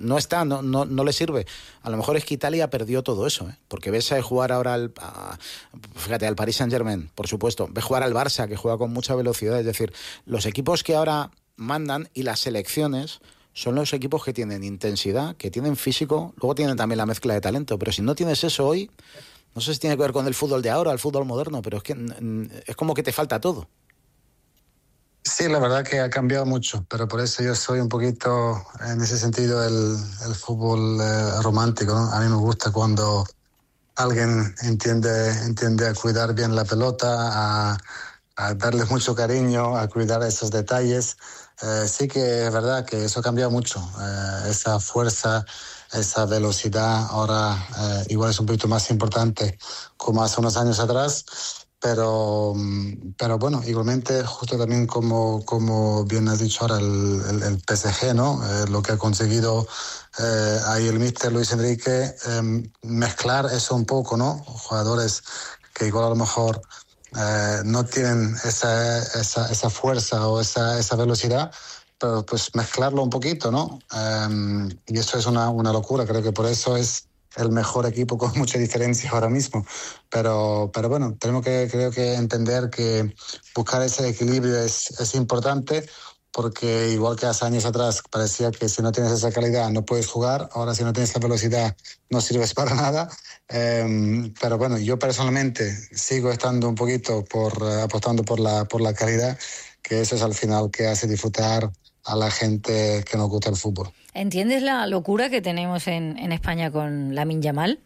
le sirve. A lo mejor es que Italia perdió todo eso, porque ves jugar ahora al Paris Saint-Germain, por supuesto. Ves jugar al Barça, que juega con mucha velocidad. Es decir, los equipos que ahora mandan, y las selecciones, son los equipos que tienen intensidad, que tienen físico, luego tienen también la mezcla de talento. Pero si no tienes eso hoy, no sé si tiene que ver con el fútbol de ahora, el fútbol moderno, pero es que es como que te falta todo. Sí, la verdad que ha cambiado mucho, pero por eso yo soy un poquito, en ese sentido, el fútbol romántico, ¿no? A mí me gusta cuando alguien entiende a cuidar bien la pelota, a darle mucho cariño, a cuidar esos detalles. Sí que es verdad que eso ha cambiado mucho, esa fuerza, esa velocidad ahora igual es un poquito más importante como hace unos años atrás, pero bueno, igualmente, justo también como bien has dicho ahora, el PSG, ¿no? Lo que ha conseguido ahí el míster Luis Enrique, mezclar eso un poco, ¿no? Jugadores que igual a lo mejor no tienen esa fuerza o esa velocidad, pero pues mezclarlo un poquito, ¿no? Y eso es una locura. Creo que por eso es el mejor equipo con mucha diferencia ahora mismo. Pero bueno, creo que entender que buscar ese equilibrio es importante. porque igual que hace años atrás parecía que si no tienes esa calidad no puedes jugar, ahora si no tienes la velocidad no sirves para nada. Pero bueno, yo personalmente sigo estando un poquito apostando por la calidad, que eso es al final que hace disfrutar a la gente que nos gusta el fútbol. ¿Entiendes la locura que tenemos en España con Lamine Yamal?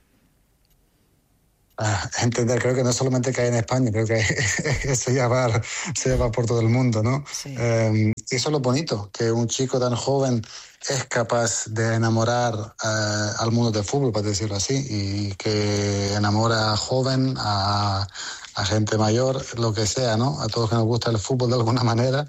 Entender, creo que no solamente que hay en España, creo que se lleva por todo el mundo, ¿no? Sí. Eso es lo bonito, que un chico tan joven es capaz de enamorar al mundo del fútbol, para decirlo así, y que enamora a joven, a gente mayor, lo que sea, ¿no? A todos que nos gusta el fútbol de alguna manera.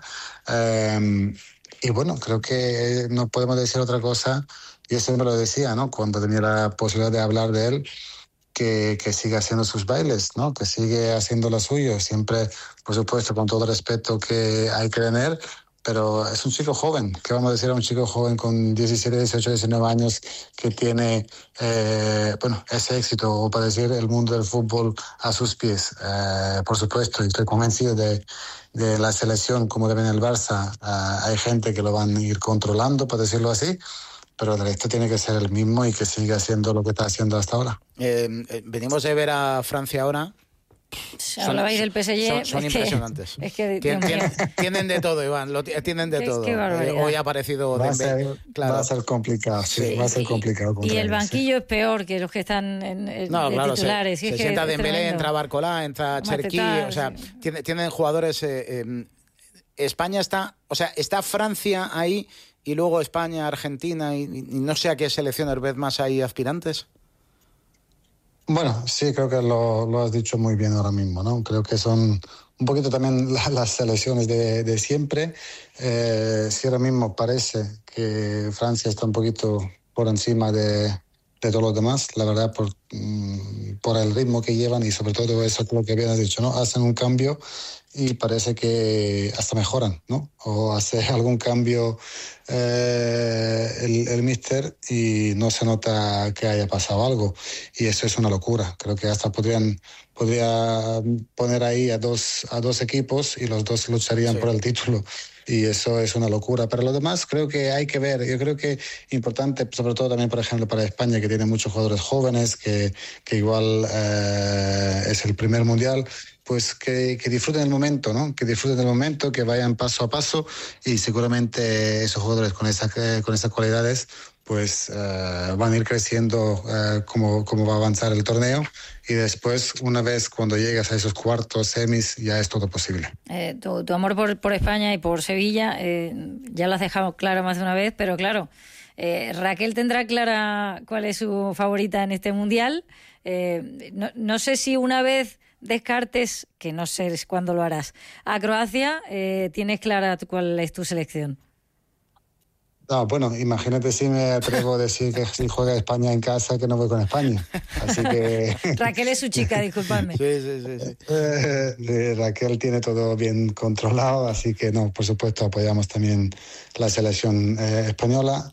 Y bueno, creo que no podemos decir otra cosa. Yo siempre lo decía, ¿no? Cuando tenía la posibilidad de hablar de él, que sigue haciendo sus bailes, ¿no? Que sigue haciendo lo suyo, siempre, por supuesto, con todo el respeto que hay que tener, pero es un chico joven. ¿Qué vamos a decir a un chico joven con 17, 18, 19 años que tiene ese éxito, o para decir el mundo del fútbol a sus pies? Por supuesto, y estoy convencido de la selección, como también el Barça, hay gente que lo van a ir controlando, para decirlo así, pero el resto tiene que ser el mismo y que siga haciendo lo que está haciendo hasta ahora. Venimos de ver a Francia ahora. Hablabais del PSG. Son impresionantes. Tienen de todo, Iván. Tienen de todo. Hoy ha aparecido Dembélé. Va a ser complicado, sí. Va a ser complicado. Y el banquillo es peor que los que están titulares. Se sienta Dembélé, entra Barcola, entra Cherki. O sea, tienen jugadores... España está Francia ahí, y luego España, Argentina, y no sé a qué selecciones ves más ahí aspirantes. Bueno, sí, creo que lo has dicho muy bien ahora mismo, ¿no? Creo que son un poquito también las selecciones de siempre. Sí, ahora mismo parece que Francia está un poquito por encima de todos los demás, la verdad, por el ritmo que llevan, y sobre todo eso es lo que habías dicho, ¿no? Hacen un cambio y parece que hasta mejoran, ¿no? O hace algún cambio el míster y no se nota que haya pasado algo, y eso es una locura. Creo que hasta podría poner ahí a dos equipos y los dos lucharían por el título, y eso es una locura. Pero lo demás creo que hay que ver. Yo creo que importante, sobre todo también, por ejemplo, para España, que tiene muchos jugadores jóvenes, que igual es el primer mundial, pues que disfruten el momento, ¿no? Que disfruten del momento, que vayan paso a paso, y seguramente esos jugadores con esas cualidades pues van a ir creciendo como va a avanzar el torneo, y después, una vez cuando llegas a esos cuartos, semis, ya es todo posible. Tu amor por España y por Sevilla ya lo has dejado claro más de una vez, pero claro, Raquel tendrá clara cuál es su favorita en este mundial. No sé si una vez descartes, que no sé cuándo lo harás, a Croacia, ¿tienes clara cuál es tu selección? No, bueno, imagínate si me atrevo a decir que si juega España en casa, que no voy con España. Así que... Raquel es su chica, discúlpame. Sí. Raquel tiene todo bien controlado, así que no, por supuesto apoyamos también la selección española.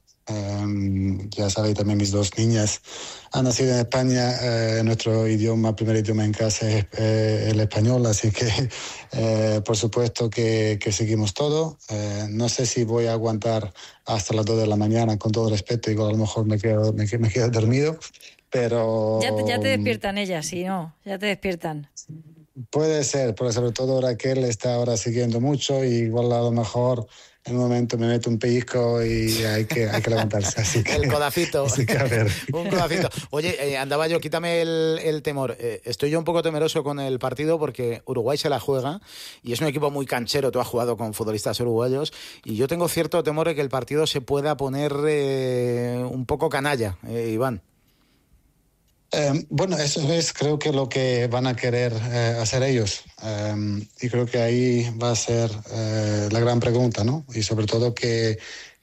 Ya sabéis, también mis dos niñas han nacido en España. Nuestro primer idioma en casa es el español, así que por supuesto que seguimos todo. No sé si voy a aguantar hasta las 2 de la mañana, con todo respeto, igual a lo mejor me quedo dormido, pero... Ya te despiertan ellas, si no, ya te despiertan. Puede ser, pero sobre todo Raquel está ahora siguiendo mucho, y igual a lo mejor en un momento me meto un pellizco y hay que levantarse. Así que, el codacito. Así que a ver. Un codacito. Oye, andaba yo, quítame el temor. Estoy yo un poco temeroso con el partido, porque Uruguay se la juega y es un equipo muy canchero. Tú has jugado con futbolistas uruguayos, y yo tengo cierto temor de que el partido se pueda poner un poco canalla, Iván. Bueno, eso es creo que lo que van a querer hacer ellos, y creo que ahí va a ser la gran pregunta, ¿no? Y sobre todo que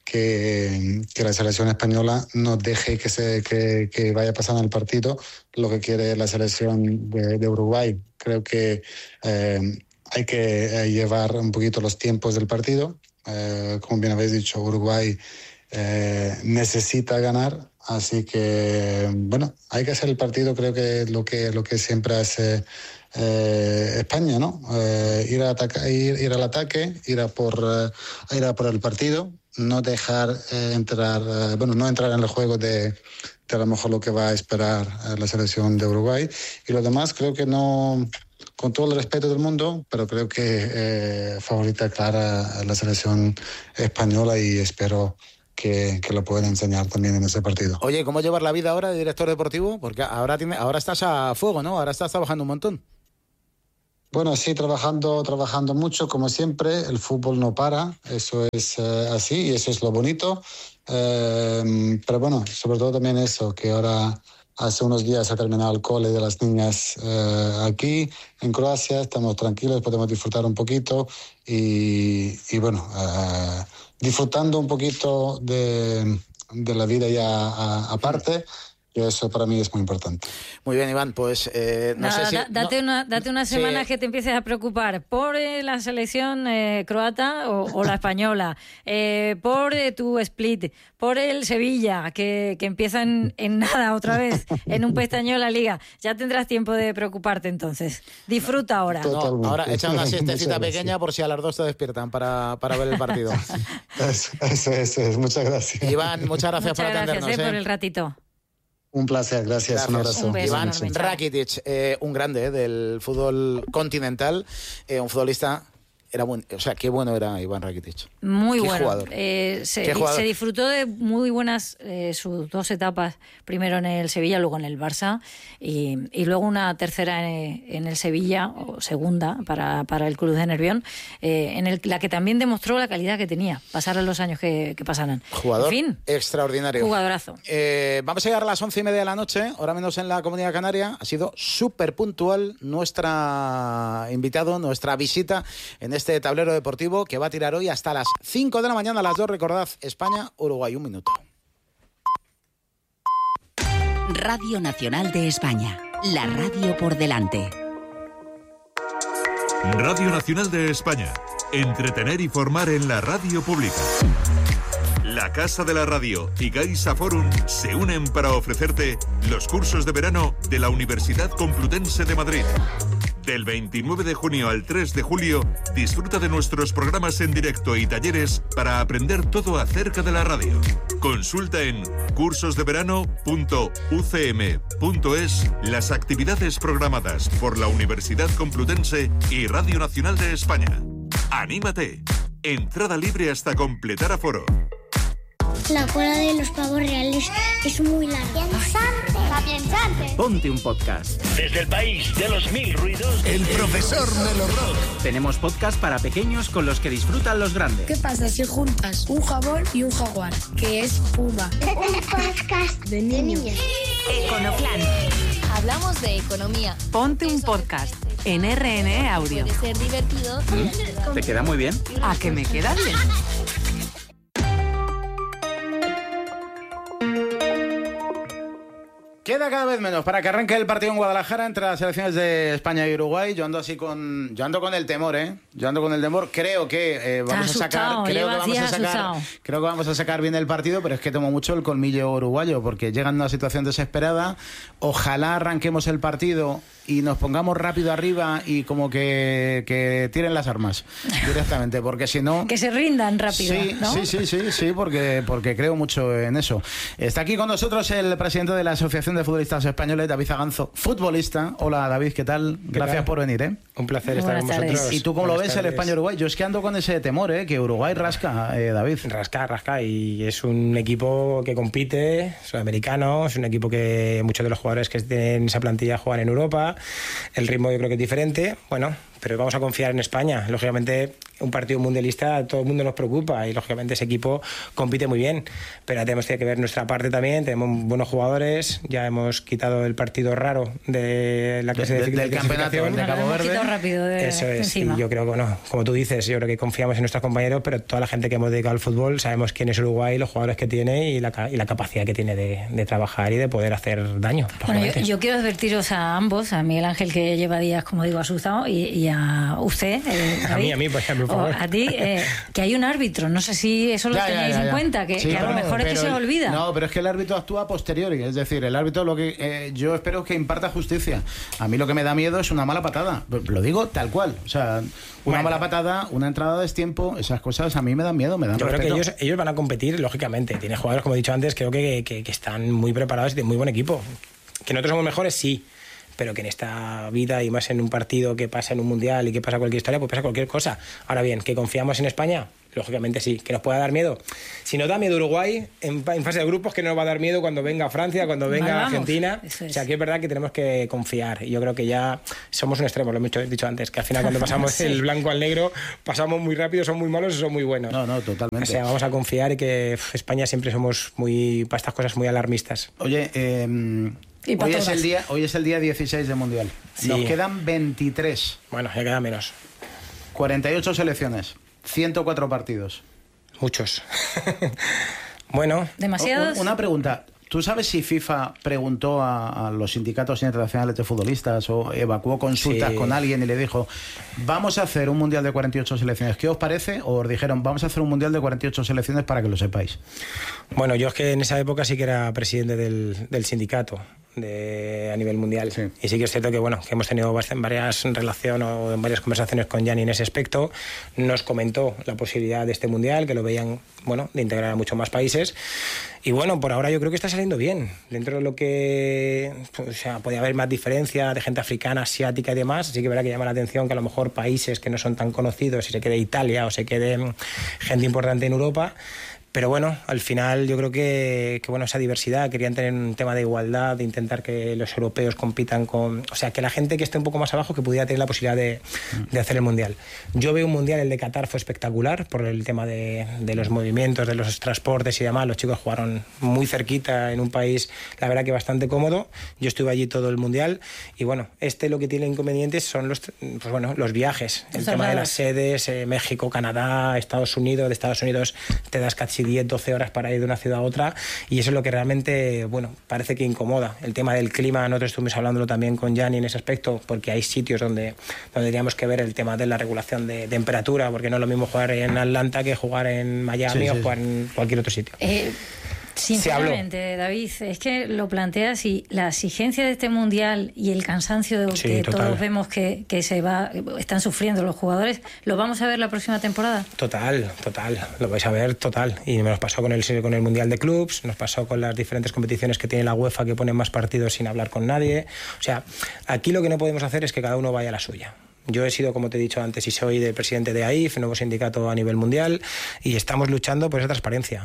la selección española no deje que vaya pasando el partido lo que quiere la selección de Uruguay. Creo que hay que llevar un poquito los tiempos del partido. Como bien habéis dicho, Uruguay necesita ganar. Así que, bueno, hay que hacer el partido, creo que lo que siempre hace España, ¿no? Ir al ataque, ir a por el partido, no dejar no entrar en el juego de a lo mejor lo que va a esperar la selección de Uruguay. Y lo demás creo que no, con todo el respeto del mundo, pero creo que favorita clara la selección española y espero que lo pueden enseñar también en ese partido. Oye, ¿cómo llevar la vida ahora de director deportivo? Porque ahora estás a fuego, ¿no? Ahora estás trabajando un montón. Bueno, sí, trabajando mucho, como siempre. El fútbol no para, eso es así y eso es lo bonito. Pero bueno, sobre todo también eso, que ahora hace unos días ha terminado el cole de las niñas aquí en Croacia, estamos tranquilos, podemos disfrutar un poquito y bueno, disfrutando un poquito de la vida ya aparte. Y eso para mí es muy importante. Muy bien, Iván, pues no sé si... Date una semana que te empieces a preocupar por la selección croata o la española, por tu Split, por el Sevilla, que empieza en nada otra vez, en un pestañeo la Liga. Ya tendrás tiempo de preocuparte entonces. Disfruta ahora. No, ahora echa una siestecita pequeña por si a las 2 te despiertan para ver el partido. Eso es. Muchas gracias. Iván, muchas gracias por atendernos. Gracias por el ratito. Un placer, gracias. Un abrazo. Un beso, Iván enorme. Rakitic, un grande del fútbol continental, un futbolista. Qué bueno era Iván Rakitic. Muy qué bueno. Jugador. Se disfrutó de muy buenas sus 2 etapas, primero en el Sevilla, luego en el Barça, y luego una tercera en el Sevilla, o segunda para el club de Nervión, la que también demostró la calidad que tenía, pasaran los años que pasaran. Jugador en fin, extraordinario. Jugadorazo. Vamos a llegar a las 11:30 de la noche, ahora menos en la Comunidad Canaria. Ha sido súper puntual nuestra visita en este tablero deportivo que va a tirar hoy hasta las 5 de la mañana, a las 2, recordad, España, Uruguay, 1 minuto. Radio Nacional de España, la radio por delante. Radio Nacional de España, entretener y formar en la radio pública. La Casa de la Radio y Gaisa Forum se unen para ofrecerte los cursos de verano de la Universidad Complutense de Madrid. Del 29 de junio al 3 de julio, disfruta de nuestros programas en directo y talleres para aprender todo acerca de la radio. Consulta en cursosdeverano.ucm.es las actividades programadas por la Universidad Complutense y Radio Nacional de España. ¡Anímate! Entrada libre hasta completar aforo. La cola de los pavos reales es muy larga. ¡Piensante! Ponte un podcast. Desde el país de los 1000 ruidos, El profesor Melorrock. Tenemos podcast para pequeños con los que disfrutan los grandes. ¿Qué pasa si juntas un jabón y un jaguar? Que es Puma. Un podcast de niños. Econoclan. Hablamos de economía. Ponte un podcast en RN Audio. Puede ser divertido. ¿Te queda muy bien? ¿A que me queda bien? Queda cada vez menos para que arranque el partido en Guadalajara entre las selecciones de España y Uruguay. Yo ando con el temor, Yo ando con el temor. Creo que vamos a sacar bien el partido, pero es que temo mucho el colmillo uruguayo porque llegan a una situación desesperada. Ojalá arranquemos el partido y nos pongamos rápido arriba y como que tiren las armas directamente, porque si no... Que se rindan rápido, sí, ¿no? Sí, porque creo mucho en eso. Está aquí con nosotros el presidente de la Asociación de Futbolistas Españoles, David Zaganzo, futbolista. Hola, David, ¿qué tal? Gracias por venir, Un placer estar con vosotros. ¿Y tú cómo lo ves el España-Uruguay? Yo es que ando con ese temor, que Uruguay rasca, David. Rasca, y es un equipo que compite, sudamericano, es un equipo que muchos de los jugadores que tienen esa plantilla juegan en Europa. El ritmo yo creo que es diferente, pero vamos a confiar en España. Lógicamente, un partido mundialista a todo el mundo nos preocupa y lógicamente ese equipo compite muy bien, pero tenemos que ver nuestra parte también. Tenemos buenos jugadores, ya hemos quitado el partido raro de la clase del campeonato de Cabo Verde. Rápido eso es, encima. y yo creo que como tú dices, yo creo que confiamos en nuestros compañeros, pero toda la gente que hemos dedicado al fútbol sabemos quién es Uruguay, los jugadores que tiene y la capacidad que tiene de trabajar y de poder hacer daño. Bueno, yo quiero advertiros a ambos, a Miguel Ángel, que lleva días, como digo, asustado, y a usted, David, a mí, por ejemplo, por favor. a ti, que hay un árbitro. No sé si eso lo tenéis en cuenta, que a lo mejor es que se olvida. No, pero es que el árbitro actúa a posteriori, es decir, el árbitro lo que yo espero que imparta justicia. A mí lo que me da miedo es una mala patada, lo digo tal cual, o sea, una mala patada, una entrada de destiempo, esas cosas a mí me dan miedo, me dan Yo respeto. creo que ellos van a competir, lógicamente. Tiene jugadores, como he dicho antes, creo que están muy preparados y de muy buen equipo. Que nosotros somos mejores, sí, pero que en esta vida y más en un partido que pasa en un mundial y que pasa cualquier historia, pues pasa cualquier cosa. Ahora bien, ¿que confiamos en España? Lógicamente sí. ¿Que nos pueda dar miedo? Si nos da miedo Uruguay en fase de grupos, que no nos va a dar miedo cuando venga Francia, cuando venga Argentina. O sea, que es verdad que tenemos que confiar. Y yo creo que ya somos un extremo, lo he dicho antes, que al final cuando pasamos el blanco al negro, pasamos muy rápido, son muy malos o son muy buenos. No, totalmente. O sea, vamos a confiar y que España siempre somos para estas cosas muy alarmistas. Oye, hoy es el día 16 del Mundial. Sí. Nos quedan 23. Bueno, ya queda menos. 48 selecciones, 104 partidos. Muchos. Bueno. ¿Demasiados? Una pregunta. ¿Tú sabes si FIFA preguntó a los sindicatos internacionales de futbolistas o evacuó consultas con alguien y le dijo, vamos a hacer un Mundial de 48 selecciones? ¿Qué os parece? ¿O os dijeron, vamos a hacer un Mundial de 48 selecciones para que lo sepáis? Bueno, yo es que en esa época sí que era presidente del sindicato a nivel mundial. Sí. Y sí que es cierto que, que hemos tenido varias conversaciones con Gianni en ese aspecto. Nos comentó la posibilidad de este Mundial, que lo veían, de integrar a muchos más países. Y por ahora yo creo que está saliendo bien. Dentro de lo que podía haber más diferencia de gente africana, asiática y demás, así que verá que llama la atención que a lo mejor países que no son tan conocidos, si se quede Italia o se quede gente importante en Europa. Pero al final yo creo que esa diversidad, querían tener un tema de igualdad, de intentar que los europeos compitan con... O sea, que la gente que esté un poco más abajo que pudiera tener la posibilidad de hacer el Mundial. Yo veo un Mundial, el de Qatar fue espectacular por el tema de los movimientos, de los transportes y demás. Los chicos jugaron muy cerquita en un país, la verdad que bastante cómodo. Yo estuve allí todo el Mundial y lo que tiene inconvenientes son los viajes. El tema de las sedes, México, Canadá, Estados Unidos. De Estados Unidos te das casi 10-12 horas para ir de una ciudad a otra y eso es lo que realmente, parece que incomoda. El tema del clima, nosotros estuvimos hablándolo también con Gianni en ese aspecto, porque hay sitios donde tendríamos que ver el tema de la regulación de temperatura, porque no es lo mismo jugar en Atlanta que jugar en Miami o jugar en cualquier otro sitio. Sinceramente, David, es que lo planteas y la exigencia de este Mundial y el cansancio que todos vemos que están sufriendo los jugadores, ¿lo vamos a ver la próxima temporada? Total, lo vais a ver total. Y nos pasó con el Mundial de Clubs, nos pasó con las diferentes competiciones que tiene la UEFA, que ponen más partidos sin hablar con nadie. O sea, aquí lo que no podemos hacer es que cada uno vaya a la suya. Yo he sido, como te he dicho antes, y soy del presidente de AIF, nuevo sindicato a nivel mundial, y estamos luchando por esa transparencia,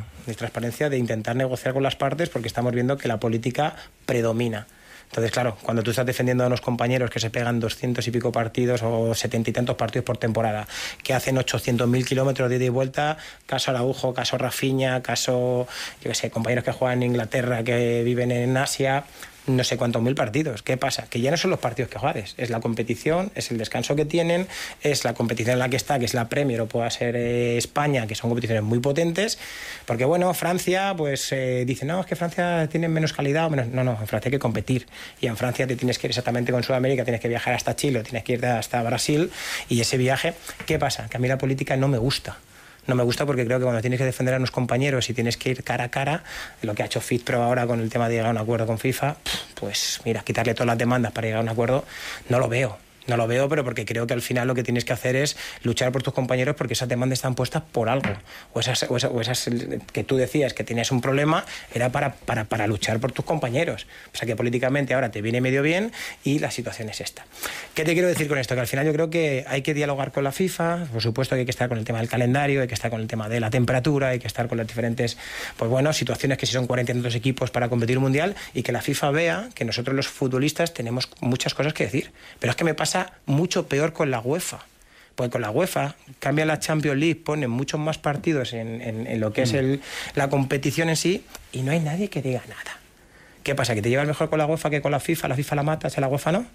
de intentar negociar con las partes, porque estamos viendo que la política predomina. Entonces, claro, cuando tú estás defendiendo a unos compañeros que se pegan 200 y pico partidos o 70 y tantos partidos por temporada, que hacen 800.000 kilómetros de ida y vuelta, caso Araujo, caso Rafinha, caso, compañeros que juegan en Inglaterra, que viven en Asia... no sé cuántos mil partidos. ¿Qué pasa? Que ya no son los partidos que juegues, es la competición, es el descanso que tienen, es la competición en la que está, que es la Premier o pueda ser España, que son competiciones muy potentes, porque Francia dice, no, es que Francia tiene menos calidad o menos... No, en Francia hay que competir y en Francia te tienes que ir exactamente con Sudamérica, tienes que viajar hasta Chile, tienes que ir hasta Brasil y ese viaje, ¿qué pasa? Que a mí la política no me gusta. No me gusta porque creo que cuando tienes que defender a unos compañeros y tienes que ir cara a cara, lo que ha hecho FIFPro ahora con el tema de llegar a un acuerdo con FIFA, pues mira, quitarle todas las demandas para llegar a un acuerdo, no lo veo, pero porque creo que al final lo que tienes que hacer es luchar por tus compañeros porque esas demandas están puestas por algo. O esas que tú decías que tenías un problema, era para luchar por tus compañeros. O sea que políticamente ahora te viene medio bien y la situación es esta. ¿Qué te quiero decir con esto? Que al final yo creo que hay que dialogar con la FIFA, por supuesto que hay que estar con el tema del calendario, hay que estar con el tema de la temperatura, hay que estar con las diferentes situaciones que si son 40 y tantos equipos para competir un mundial y que la FIFA vea que nosotros los futbolistas tenemos muchas cosas que decir. Pero es que me pasa mucho peor con la UEFA. Porque con la UEFA cambia la Champions League, ponen muchos más partidos en lo que es la competición en sí y no hay nadie que diga nada. ¿Qué pasa? ¿Que te llevas mejor con la UEFA que con la FIFA? ¿La FIFA la matas y la UEFA no?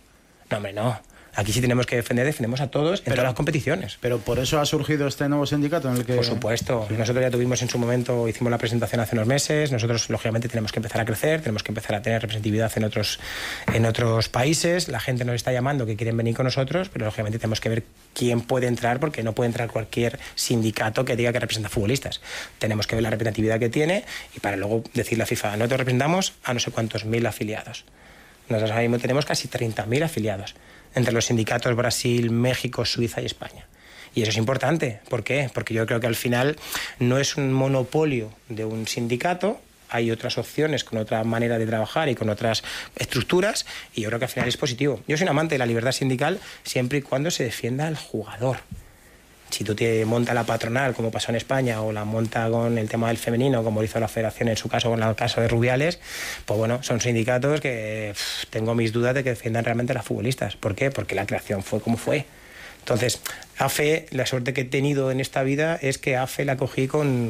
No, hombre, no. Aquí sí tenemos que defendemos a todos en todas las competiciones. Pero por eso ha surgido este nuevo sindicato en el que... Por supuesto. Sí. Nosotros ya tuvimos en su momento, hicimos la presentación hace unos meses. Nosotros, lógicamente, tenemos que empezar a crecer, tenemos que empezar a tener representatividad en otros países. La gente nos está llamando que quieren venir con nosotros, pero lógicamente tenemos que ver quién puede entrar, porque no puede entrar cualquier sindicato que diga que representa futbolistas. Tenemos que ver la representatividad que tiene y para luego decirle a FIFA, nosotros representamos a no sé cuántos mil afiliados. Nosotros ahora mismo tenemos casi 30.000 afiliados entre los sindicatos Brasil, México, Suiza y España. Y eso es importante. ¿Por qué? Porque yo creo que al final no es un monopolio de un sindicato, hay otras opciones con otra manera de trabajar y con otras estructuras, y yo creo que al final es positivo. Yo soy un amante de la libertad sindical siempre y cuando se defienda al jugador. Si tú te montas la patronal, como pasó en España, o la monta con el tema del femenino, como hizo la federación en su caso con el caso de Rubiales, pues bueno, son sindicatos que tengo mis dudas de que defiendan realmente a las futbolistas. ¿Por qué? Porque la creación fue como fue. Entonces, AFE, la suerte que he tenido en esta vida es que AFE la cogí con